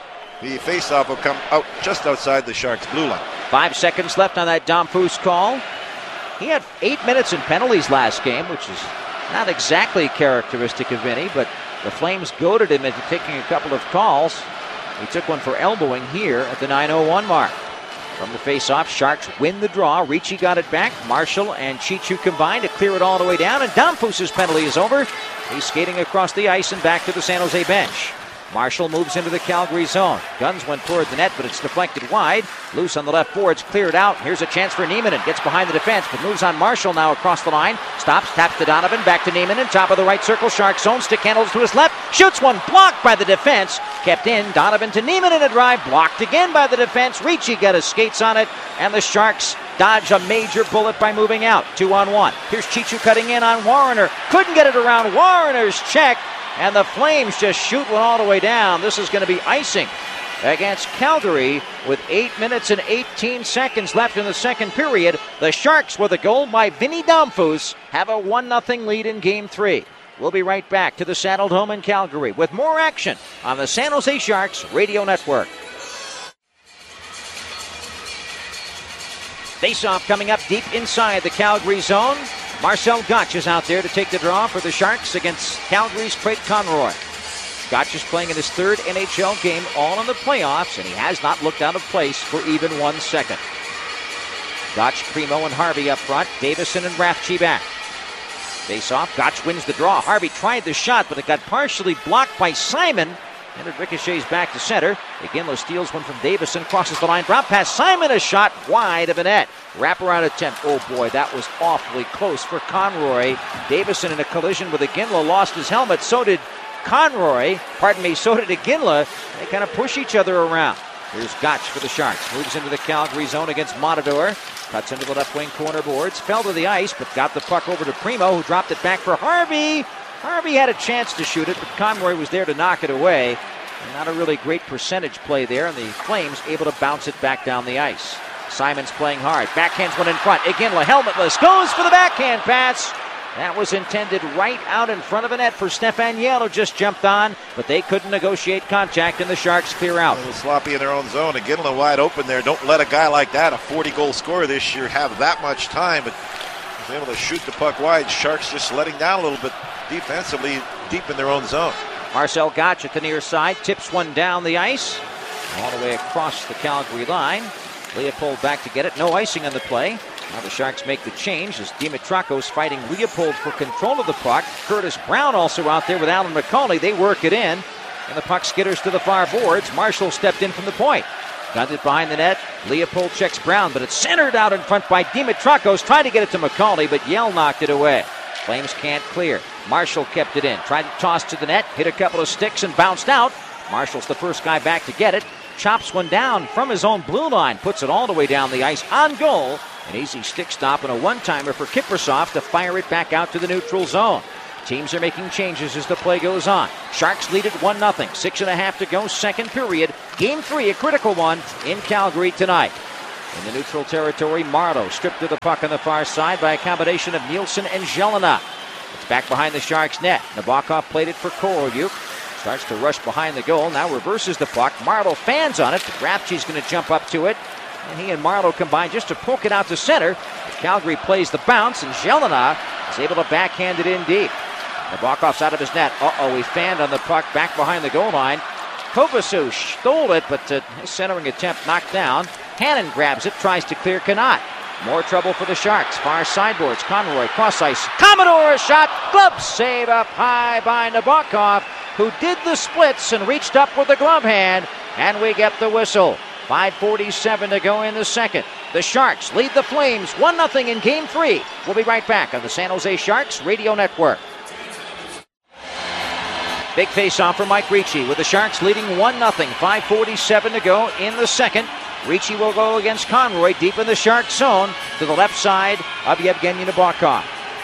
the faceoff will come out just outside the Sharks blue line. Five seconds left on that Damphousse call. He had eight minutes in penalties last game, which is not exactly characteristic of Vinny, but the Flames goaded him into taking a couple of calls. He took one for elbowing here at the nine oh one mark. From the face-off, Sharks win the draw. Ricci got it back. Marshall and Chichu combined to clear it all the way down, and Damphouse's penalty is over. He's skating across the ice and back to the San Jose bench. Marshall moves into the Calgary zone. Guns went toward the net, but it's deflected wide. Loose on the left boards, cleared out. Here's a chance for Nieminen. Gets behind the defense, but moves on Marshall now across the line. Stops, taps to Donovan, back to Nieminen. Top of the right circle, Sharks zone. Stick handles to his left. Shoots one, blocked by the defense. Kept in, Donovan to Nieminen, a drive. Blocked again by the defense. Ricci got his skates on it, and the Sharks dodge a major bullet by moving out. Two on one. Here's Chichu cutting in on Warrener. Couldn't get it around Warrener's check. And the Flames just shoot one all the way down. This is going to be icing against Calgary with eight minutes and eighteen seconds left in the second period. The Sharks, with a goal by Vinny Damphousse, have a one nothing lead in Game three. We'll be right back to the Saddle Dome in Calgary with more action on the San Jose Sharks Radio Network. Face-off coming up deep inside the Calgary zone. Marcel Gottsch is out there to take the draw for the Sharks against Calgary's Craig Conroy. Gottsch is playing in his third N H L game, all in the playoffs, and he has not looked out of place for even one second. Gottsch, Primo, and Harvey up front. Davison and Rathje back. Face off. Gottsch wins the draw. Harvey tried the shot, but it got partially blocked by Simon. And it ricochets back to center. Iginla steals one from Davison, crosses the line, drop pass. Simon, a shot wide of the net. Wraparound attempt. Oh boy, that was awfully close for Conroy. Davison in a collision with Iginla lost his helmet. So did Conroy. Pardon me, so did Iginla. They kind of push each other around. Here's Gottsch for the Sharks. Moves into the Calgary zone against Matador. Cuts into the left wing corner boards. Fell to the ice, but got the puck over to Primo, who dropped it back for Harvey. Harvey had a chance to shoot it, but Conroy was there to knock it away. And not a really great percentage play there, and the Flames able to bounce it back down the ice. Simon's playing hard. Backhands one in front. Iginla, helmetless, goes for the backhand pass. That was intended right out in front of the net for Stefan Yell, who just jumped on, but they couldn't negotiate contact, and the Sharks clear out. A little sloppy in their own zone. Iginla wide open there. Don't let a guy like that, a forty-goal scorer this year, have that much time, but was able to shoot the puck wide. Sharks just letting down a little bit defensively deep in their own zone. Marcel Gottsch at the near side, tips one down the ice, all the way across the Calgary line. Leopold back to get it, no icing on the play. Now the Sharks make the change as Dimitrakos fighting Leopold for control of the puck. Curtis Brown also out there with Alan McCauley. They work it in, and the puck skitters to the far boards. Marshall stepped in from the point. Got it behind the net. Leopold checks Brown, but it's centered out in front by Dimitrakos. Tried to get it to McCauley, but Yell knocked it away. Flames can't clear. Marshall kept it in. Tried to toss to the net. Hit a couple of sticks and bounced out. Marshall's the first guy back to get it. Chops one down from his own blue line. Puts it all the way down the ice on goal. An easy stick stop and a one-timer for Kiprusoff to fire it back out to the neutral zone. Teams are making changes as the play goes on. Sharks lead it one nothing. Six and a half to go, second period. Game three, a critical one in Calgary tonight. In the neutral territory, Marleau stripped to the puck on the far side by a combination of Nielsen and Jelena. It's back behind the Sharks' net. Nabokov played it for Korolyuk. Starts to rush behind the goal. Now reverses the puck. Marleau fans on it. Grabchi's going to jump up to it. And he and Marleau combine just to poke it out to center. But Calgary plays the bounce, and Jelena is able to backhand it in deep. Nabokov's out of his net. Uh-oh, he fanned on the puck back behind the goal line. Kovacic stole it, but uh, his centering attempt knocked down. Hannon grabs it, tries to clear Connaught. More trouble for the Sharks. Far sideboards. Conroy, cross ice. Commodore shot. Glove save up high by Nabokov, who did the splits and reached up with the glove hand. And we get the whistle. five forty-seven to go in the second. The Sharks lead the Flames one nothing in Game three. We'll be right back on the San Jose Sharks Radio Network. Big face-off for Mike Ricci with the Sharks leading one nothing. five forty-seven to go in the second. Ricci will go against Conroy deep in the Shark zone to the left side of Yevgeny Nabokov.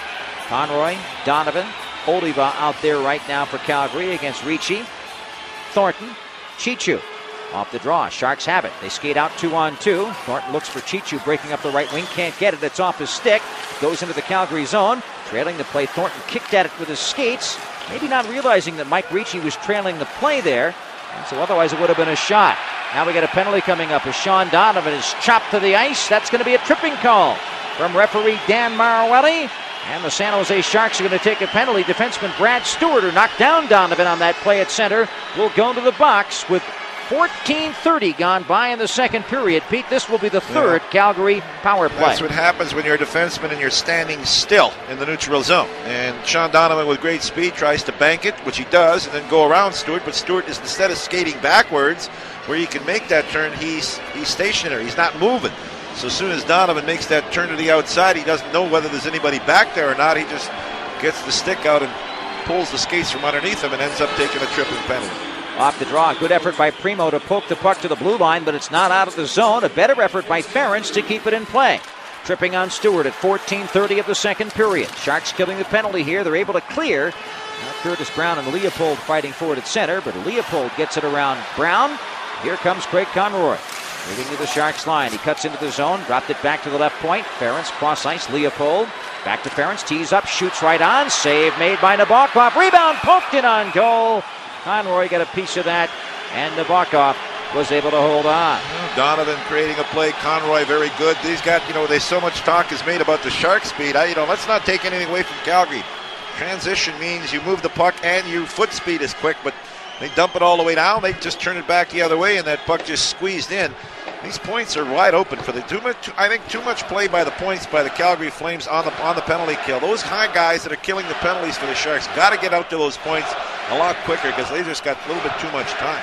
Conroy, Donovan, Oliva out there right now for Calgary against Ricci. Thornton, Chichu off the draw. Sharks have it. They skate out two on two. Thornton looks for Chichu breaking up the right wing. Can't get it. It's off his stick. Goes into the Calgary zone. Trailing the play. Thornton kicked at it with his skates. Maybe not realizing that Mike Ricci was trailing the play there. And so otherwise it would have been a shot. Now we got a penalty coming up as Sean Donovan is chopped to the ice. That's going to be a tripping call from referee Dan Maruelli. And the San Jose Sharks are going to take a penalty. Defenseman Brad Stewart, who knocked down Donovan on that play at center, will go to the box with fourteen thirty gone by in the second period. Pete, this will be the third yeah. Calgary power play. That's what happens when you're a defenseman and you're standing still in the neutral zone. And Sean Donovan with great speed tries to bank it, which he does, and then go around Stewart. But Stewart is, instead of skating backwards, where he can make that turn, he's he's stationary. He's not moving. So as soon as Donovan makes that turn to the outside, he doesn't know whether there's anybody back there or not. He just gets the stick out and pulls the skates from underneath him and ends up taking a tripping penalty. Off the draw, good effort by Primo to poke the puck to the blue line, but it's not out of the zone. A better effort by Ferentz to keep it in play. Tripping on Stewart at fourteen thirty of the second period. Sharks killing the penalty here. They're able to clear. Now Curtis Brown and Leopold fighting for it at center, but Leopold gets it around Brown. Here comes Craig Conroy. Moving to the Sharks line. He cuts into the zone, dropped it back to the left point. Ferentz cross ice, Leopold. Back to Ferentz, tees up, shoots right on. Save made by Nabokov. Rebound poked in on goal. Conroy got a piece of that, and Nabokov was able to hold on. Donovan creating a play. Conroy very good. These got, you know, they so much talk is made about the Shark speed. I, you know, let's not take anything away from Calgary. Transition means you move the puck and your foot speed is quick, but they dump it all the way down. They just turn it back the other way, and that puck just squeezed in. These points are wide open for the too much. I think too much play by the points by the Calgary Flames on the on the penalty kill. Those high guys that are killing the penalties for the Sharks got to get out to those points a lot quicker because they just got a little bit too much time.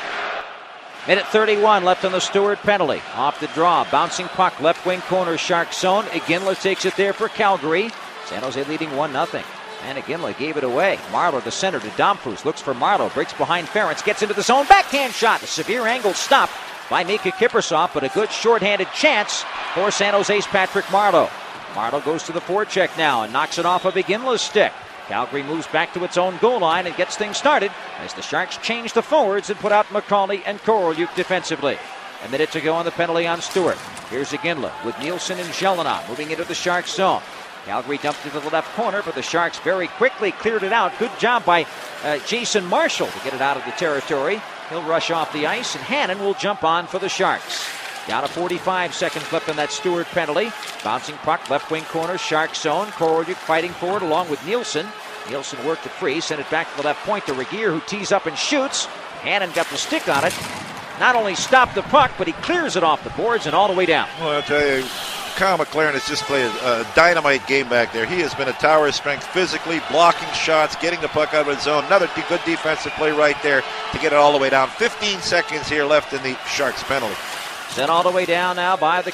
Minute thirty-one left on the Stewart penalty. Off the draw, bouncing puck, left wing corner, Shark zone. Iginla takes it there for Calgary. San Jose leading one nothing. And Iginla gave it away. Marleau, the center to Domfus, looks for Marleau, breaks behind Ferentz, gets into the zone, backhand shot. A severe angle stop by Mika Kiprusoff, but a good shorthanded chance for San Jose's Patrick Marleau. Marleau goes to the forecheck now and knocks it off of Iginla's stick. Calgary moves back to its own goal line and gets things started as the Sharks change the forwards and put out McCauley and Korolyuk defensively. A minute to go on the penalty on Stewart. Here's Iginla with Nielsen and Jelena moving into the Sharks zone. Calgary dumped it to the left corner, but the Sharks very quickly cleared it out. Good job by uh, Jason Marshall to get it out of the territory. He'll rush off the ice, and Hannon will jump on for the Sharks. Down to forty-five seconds left on that Stewart penalty. Bouncing puck, left wing corner, Shark zone. Korolyuk fighting for it along with Nielsen. Nielsen worked it free, sent it back to the left point to Regeer, who tees up and shoots. Hannon got the stick on it. Not only stopped the puck, but he clears it off the boards and all the way down. Well, I'll tell you, Kyle McLaren has just played a dynamite game back there. He has been a tower of strength physically, blocking shots, getting the puck out of his zone. Another good defensive play right there to get it all the way down. fifteen seconds here left in the Sharks penalty. Sent all the way down now by the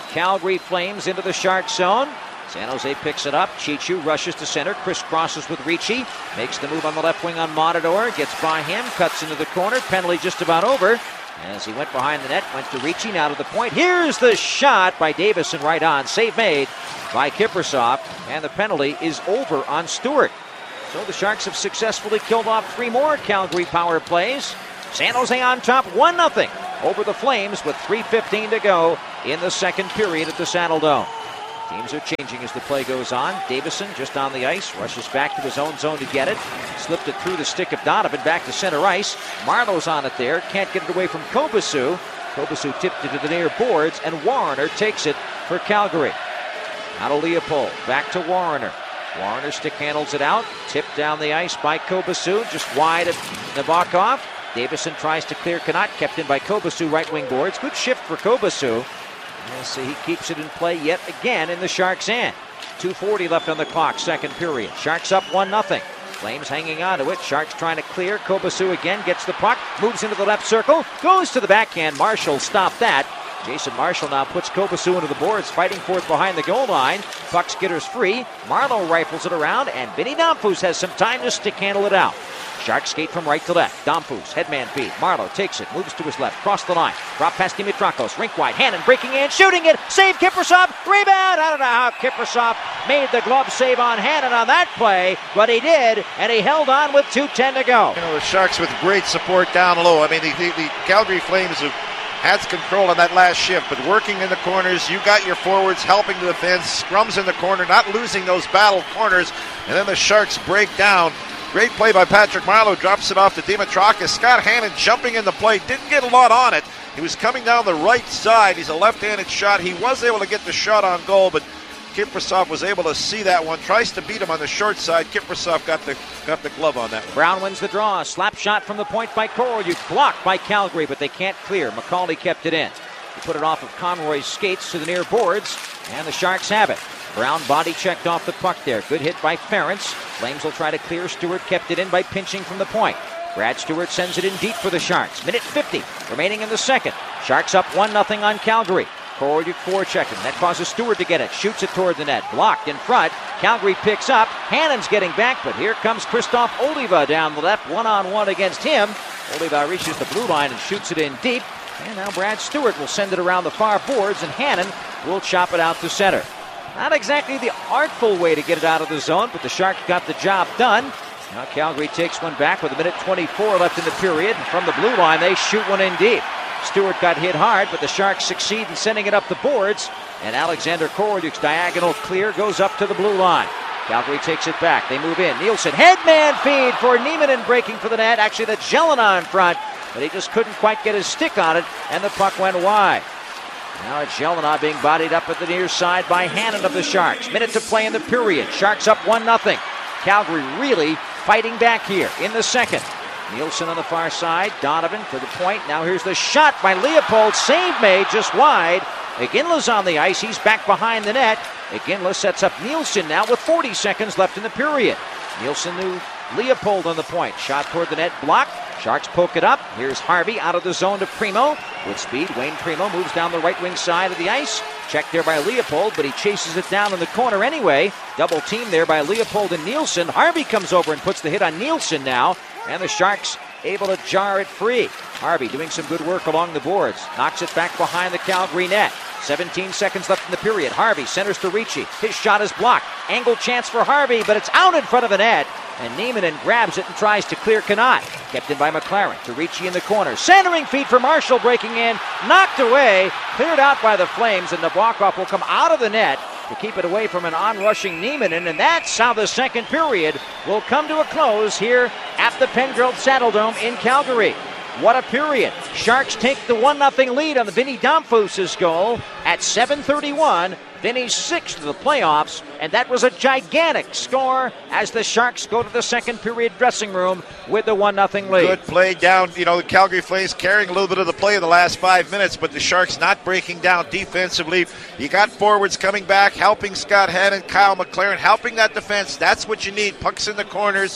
Calgary Flames into the Shark zone. San Jose picks it up. Chichu rushes to center. Crisscrosses with Ricci. Makes the move on the left wing on Matador. Gets by him. Cuts into the corner. Penalty just about over. As he went behind the net. Went to Ricci. Now to the point. Here's the shot by Davison right on. Save made by Kiprusoff. And the penalty is over on Stewart. So the Sharks have successfully killed off three more Calgary power plays. San Jose on top one nothing over the Flames with three fifteen to go in the second period at the Saddledome. Teams are changing as the play goes on. Davison just on the ice, rushes back to his own zone to get it. Slipped it through the stick of Donovan back to center ice. Marlowe's on it there, can't get it away from Kobasu. Kobasu tipped it to the near boards, and Warrener takes it for Calgary. Out of Leopold, back to Warrener. Warrener stick handles it out, tipped down the ice by Kobasu, just wide of Nabokov. Davison tries to clear Connaught, kept in by Kobasu, right wing boards. Good shift for Kobasu. As he keeps it in play yet again in the Sharks' end. two forty left on the clock, second period. Sharks up one nothing. Flames hanging on to it. Sharks trying to clear. Kobasu again gets the puck, moves into the left circle, goes to the backhand. Marshall stopped that. Jason Marshall now puts Kobasu into the boards, fighting for it behind the goal line. Puck skitters free. Marlowe rifles it around, and Vinny Damphousse has some time to stick handle it out. Sharks skate from right to left. Damphousse, headman feed. Marlowe takes it, moves to his left, cross the line. Drop past Dimitrakos, rink wide. Hannon breaking in, shooting it. Save Kiprusoff. Rebound. I don't know how Kiprusoff made the glove save on Hannon on that play, but he did, and he held on with two ten to go. You know, the Sharks with great support down low. I mean, the, the, the Calgary Flames have had control on that last shift, but working in the corners, you got your forwards helping the defense, scrums in the corner, not losing those battle corners, and then the Sharks break down. Great play by Patrick Marleau, drops it off to Dimitrakis. Scott Hannon jumping in the play, didn't get a lot on it. He was coming down the right side. He's a left-handed shot. He was able to get the shot on goal, but Kiprusoff was able to see that one. Tries to beat him on the short side. Kiprusoff got the got the glove on that one. Brown wins the draw. Slap shot from the point by Korolyuk. Blocked by Calgary, but they can't clear. McCauley kept it in. He put it off of Conroy's skates to the near boards, and the Sharks have it. Brown body checked off the puck there. Good hit by Ference. Flames will try to clear. Stewart kept it in by pinching from the point. Brad Stewart sends it in deep for the Sharks. Minute fifty remaining in the second. Sharks up one nothing on Calgary. Korolyuk forechecking. That causes Stewart to get it. Shoots it toward the net. Blocked in front. Calgary picks up. Hannon's getting back, but here comes Christoph Oliva down the left. One-on-one against him. Oliva reaches the blue line and shoots it in deep. And now Brad Stewart will send it around the far boards, and Hannon will chop it out to center. Not exactly the artful way to get it out of the zone, but the Sharks got the job done. Now Calgary takes one back with a minute twenty-four left in the period. And from the blue line, they shoot one in deep. Stewart got hit hard, but the Sharks succeed in sending it up the boards. And Alexander Korolyuk's diagonal clear goes up to the blue line. Calgary takes it back. They move in. Nielsen, headman feed for Nieminen breaking for the net. Actually, the Jelena in front, but he just couldn't quite get his stick on it, and the puck went wide. Now it's Jelena being bodied up at the near side by Hannon of the Sharks. Minute to play in the period. Sharks up one nothing. Calgary really fighting back here in the second. Nielsen on the far side. Donovan for the point. Now here's the shot by Leopold. Save made just wide. Iginla's on the ice. He's back behind the net. Iginla sets up Nielsen now with forty seconds left in the period. Nielsen knew Leopold on the point. Shot toward the net. Blocked. Sharks poke it up. Here's Harvey out of the zone to Primo. With speed, Wayne Primo moves down the right wing side of the ice. Checked there by Leopold, but he chases it down in the corner anyway. Double team there by Leopold and Nielsen. Harvey comes over and puts the hit on Nielsen now. And the Sharks able to jar it free. Harvey doing some good work along the boards. Knocks it back behind the Calgary net. seventeen seconds left in the period. Harvey centers to Ricci. His shot is blocked. Angle chance for Harvey, but it's out in front of the net. And Nieminen grabs it and tries to clear Connaught. Kept in by McLaren to Ricci in the corner. Centering feed for Marshall breaking in. Knocked away. Cleared out by the Flames, and Nabokov will come out of the net to keep it away from an onrushing Nieminen. And that's how the second period will come to a close here at the Pengrowth Saddledome in Calgary. What a period. Sharks take the one nothing lead on the Vinny Damphouse's goal at seven thirty-one. Vinny's sixth of the playoffs, and that was a gigantic score as the Sharks go to the second period dressing room with the one nothing lead. Good play down. You know, the Calgary Flames carrying a little bit of the play in the last five minutes, but the Sharks not breaking down defensively. You got forwards coming back, helping Scott Hannon, Kyle McLaren, helping that defense. That's what you need. Pucks in the corners.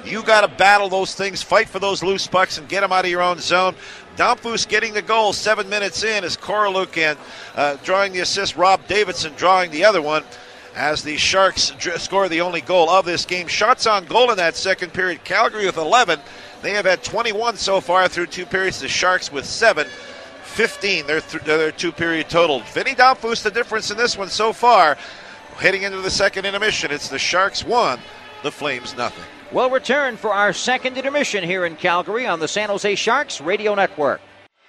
You got to battle those things, fight for those loose pucks, and get them out of your own zone. Domfus getting the goal seven minutes in as Koroluk and uh, drawing the assist, Rob Davidson drawing the other one as the Sharks dr- score the only goal of this game. Shots on goal in that second period, Calgary with eleven. They have had twenty-one so far through two periods. The Sharks with seven. fifteen, their, th- their two-period total. Vinny Domfus, the difference in this one so far. Heading into the second intermission, it's the Sharks one, the Flames nothing. We'll return for our second intermission here in Calgary on the San Jose Sharks Radio Network.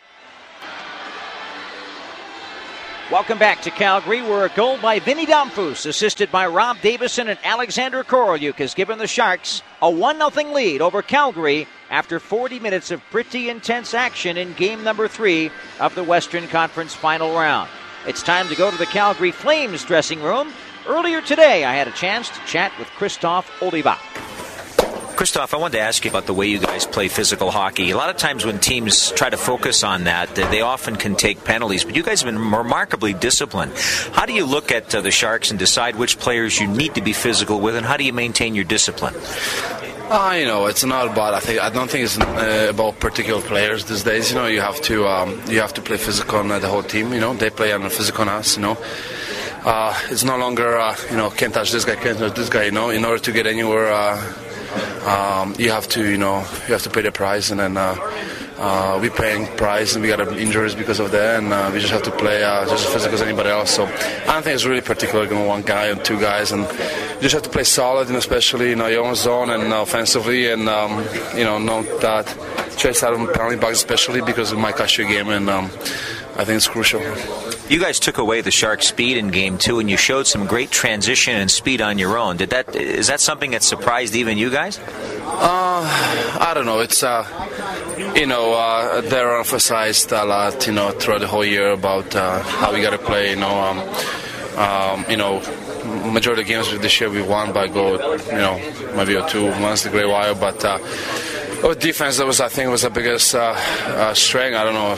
Welcome back to Calgary, where a goal by Vinny Domfus, assisted by Rob Davison and Alexander Korolyuk, has given the Sharks a one nothing lead over Calgary after forty minutes of pretty intense action in game number three of the Western Conference Final Round. It's time to go to the Calgary Flames dressing room. Earlier today, I had a chance to chat with Christophe Oliva. Christophe, I wanted to ask you about the way you guys play physical hockey. A lot of times when teams try to focus on that, they often can take penalties, but you guys have been remarkably disciplined. How do you look at uh, the Sharks and decide which players you need to be physical with, and how do you maintain your discipline? Uh, you know, it's not about. I think I don't think it's uh, about particular players these days. You know, you have to um, you have to play physical on uh, the whole team. You know, they play on physical on us. You know, uh, it's no longer uh, you know can't touch this guy, can't touch this guy. You know, in order to get anywhere. Uh, Um, you have to, you know, you have to pay the price, and then uh, uh, we're paying price, and we got injuries because of that, and uh, we just have to play uh, just as physical as anybody else. So I don't think it's really particular going one guy and two guys, and you just have to play solid, and especially in your own zone and uh, offensively, and um, you know, not that chase out of penalty box, especially because it might cost you a game, and um, I think it's crucial. You guys took away the Sharks' speed in Game Two, and you showed some great transition and speed on your own. Did that? Is that something that surprised even you guys? Uh, I don't know. It's uh, you know uh, they're emphasized a lot, you know, throughout the whole year about uh, how we got to play. You know, um, um, you know, majority of the games this year we won by goal. You know, maybe or two once in a great while, but. Uh, Our defense, that was, I think, was the biggest uh, uh, strength. I don't know,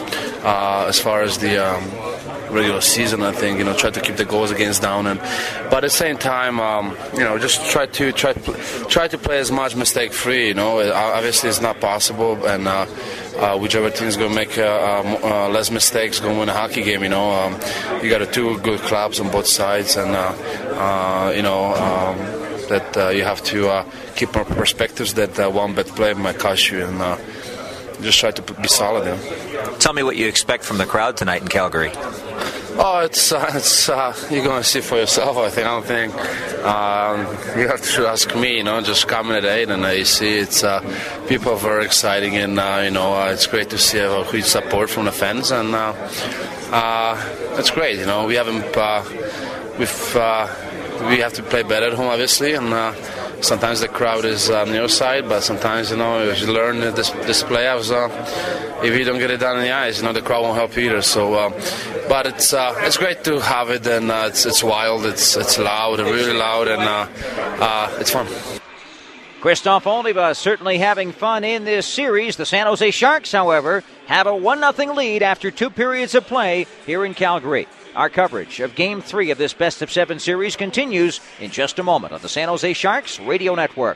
uh, as far as the um, regular season. I think you know, try to keep the goals against down, and but at the same time, um, you know, just try to try to try to play as much mistake free. You know, obviously it's not possible, and uh, uh, whichever team's going to make uh, uh, less mistakes going to win a hockey game. You know, um, you got a two good clubs on both sides, and uh, uh, you know. Um, that uh, you have to uh, keep our perspectives that uh, one bad play might cost you, and uh, just try to be solid. You know? Tell me what you expect from the crowd tonight in Calgary. Oh, it's uh, it's uh, you're going to see for yourself. I think I don't think um, you have to ask me. You know, just come in at eight, and uh, you see it's uh, people are very exciting, and uh, you know uh, it's great to see a huge support from the fans, and uh, uh, it's great. You know, we haven't uh, we've. Uh, We have to play better at home, obviously, and uh, sometimes the crowd is on your side, but sometimes, you know, you learn this, this playoffs, uh, if you don't get it done in the eyes, you know, the crowd won't help either. So, uh, but it's uh, it's great to have it, and uh, it's it's wild, it's it's loud, really loud, and uh, uh, it's fun. Christophe Oliva certainly having fun in this series. The San Jose Sharks, however, have a one nothing lead after two periods of play here in Calgary. Our coverage of Game three of this Best of Seven series continues in just a moment on the San Jose Sharks Radio Network.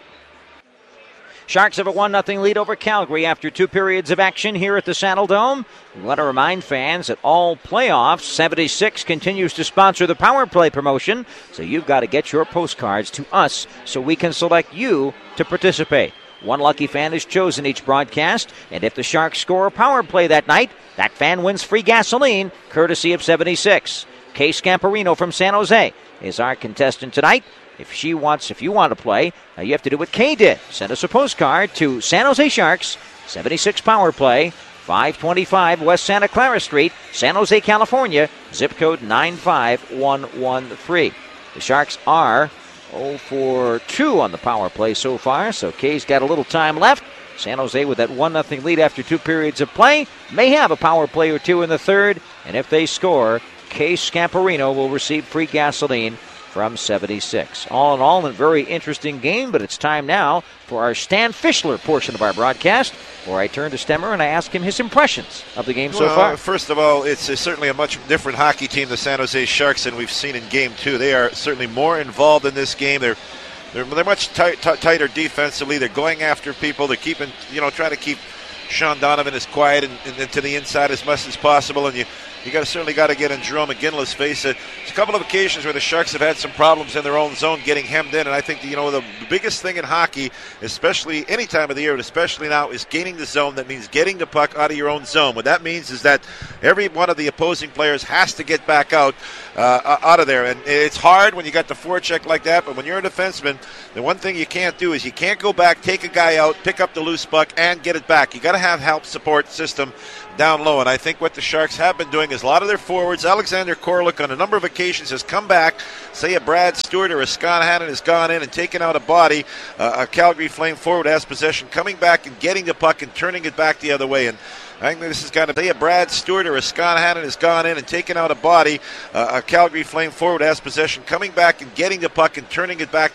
Sharks have a one nothing lead over Calgary after two periods of action here at the Saddle Dome. We want to remind fans that all playoffs, seventy-six continues to sponsor the Power Play promotion, so you've got to get your postcards to us so we can select you to participate. One lucky fan is chosen each broadcast, and if the Sharks score a power play that night, that fan wins free gasoline, courtesy of seventy-six. Kay Scamparino from San Jose is our contestant tonight. If she wants, if you want to play, uh, you have to do what Kay did. Send us a postcard to San Jose Sharks, seventy-six Power Play, five twenty-five West Santa Clara Street, San Jose, California, zip code nine five one one three. The Sharks are oh for two on the power play so far, so Kay's got a little time left. San Jose, with that one nothing lead after two periods of play, may have a power play or two in the third, and if they score, Kay Scamparino will receive free gasoline from seventy-six. All in all, a very interesting game, but it's time now for our Stan Fischler portion of our broadcast, where I turn to Stemmer and I ask him his impressions of the game so well, far. First of all, it's a, certainly a much different hockey team, the San Jose Sharks, than we've seen in Game two. They are certainly more involved in this game. They're they're, they're much tight, t- tighter defensively. They're going after people. They're keeping, you know, trying to keep Sean Donovan as quiet and, and, and to the inside as much as possible. And you, you got certainly got to get in Jerome McGinley's face. Uh, there's a couple of occasions where the Sharks have had some problems in their own zone getting hemmed in, and I think, you know, the biggest thing in hockey, especially any time of the year, and especially now, is gaining the zone. That means getting the puck out of your own zone. What that means is that every one of the opposing players has to get back out uh, out of there, and it's hard when you got the forecheck like that, but when you're a defenseman, the one thing you can't do is you can't go back, take a guy out, pick up the loose puck, and get it back. You got to have help support system down low, and I think what the Sharks have been doing is a lot of their forwards, Alexander Korlick on a number of occasions has come back, say a Brad Stewart or a Scott Hannon has gone in and taken out a body, uh, a Calgary Flame forward has possession, coming back and getting the puck and turning it back the other way, and I think this is going to be a Brad Stewart or a Scott Hannon has gone in and taken out a body, uh, a Calgary Flame forward has possession, coming back and getting the puck and turning it back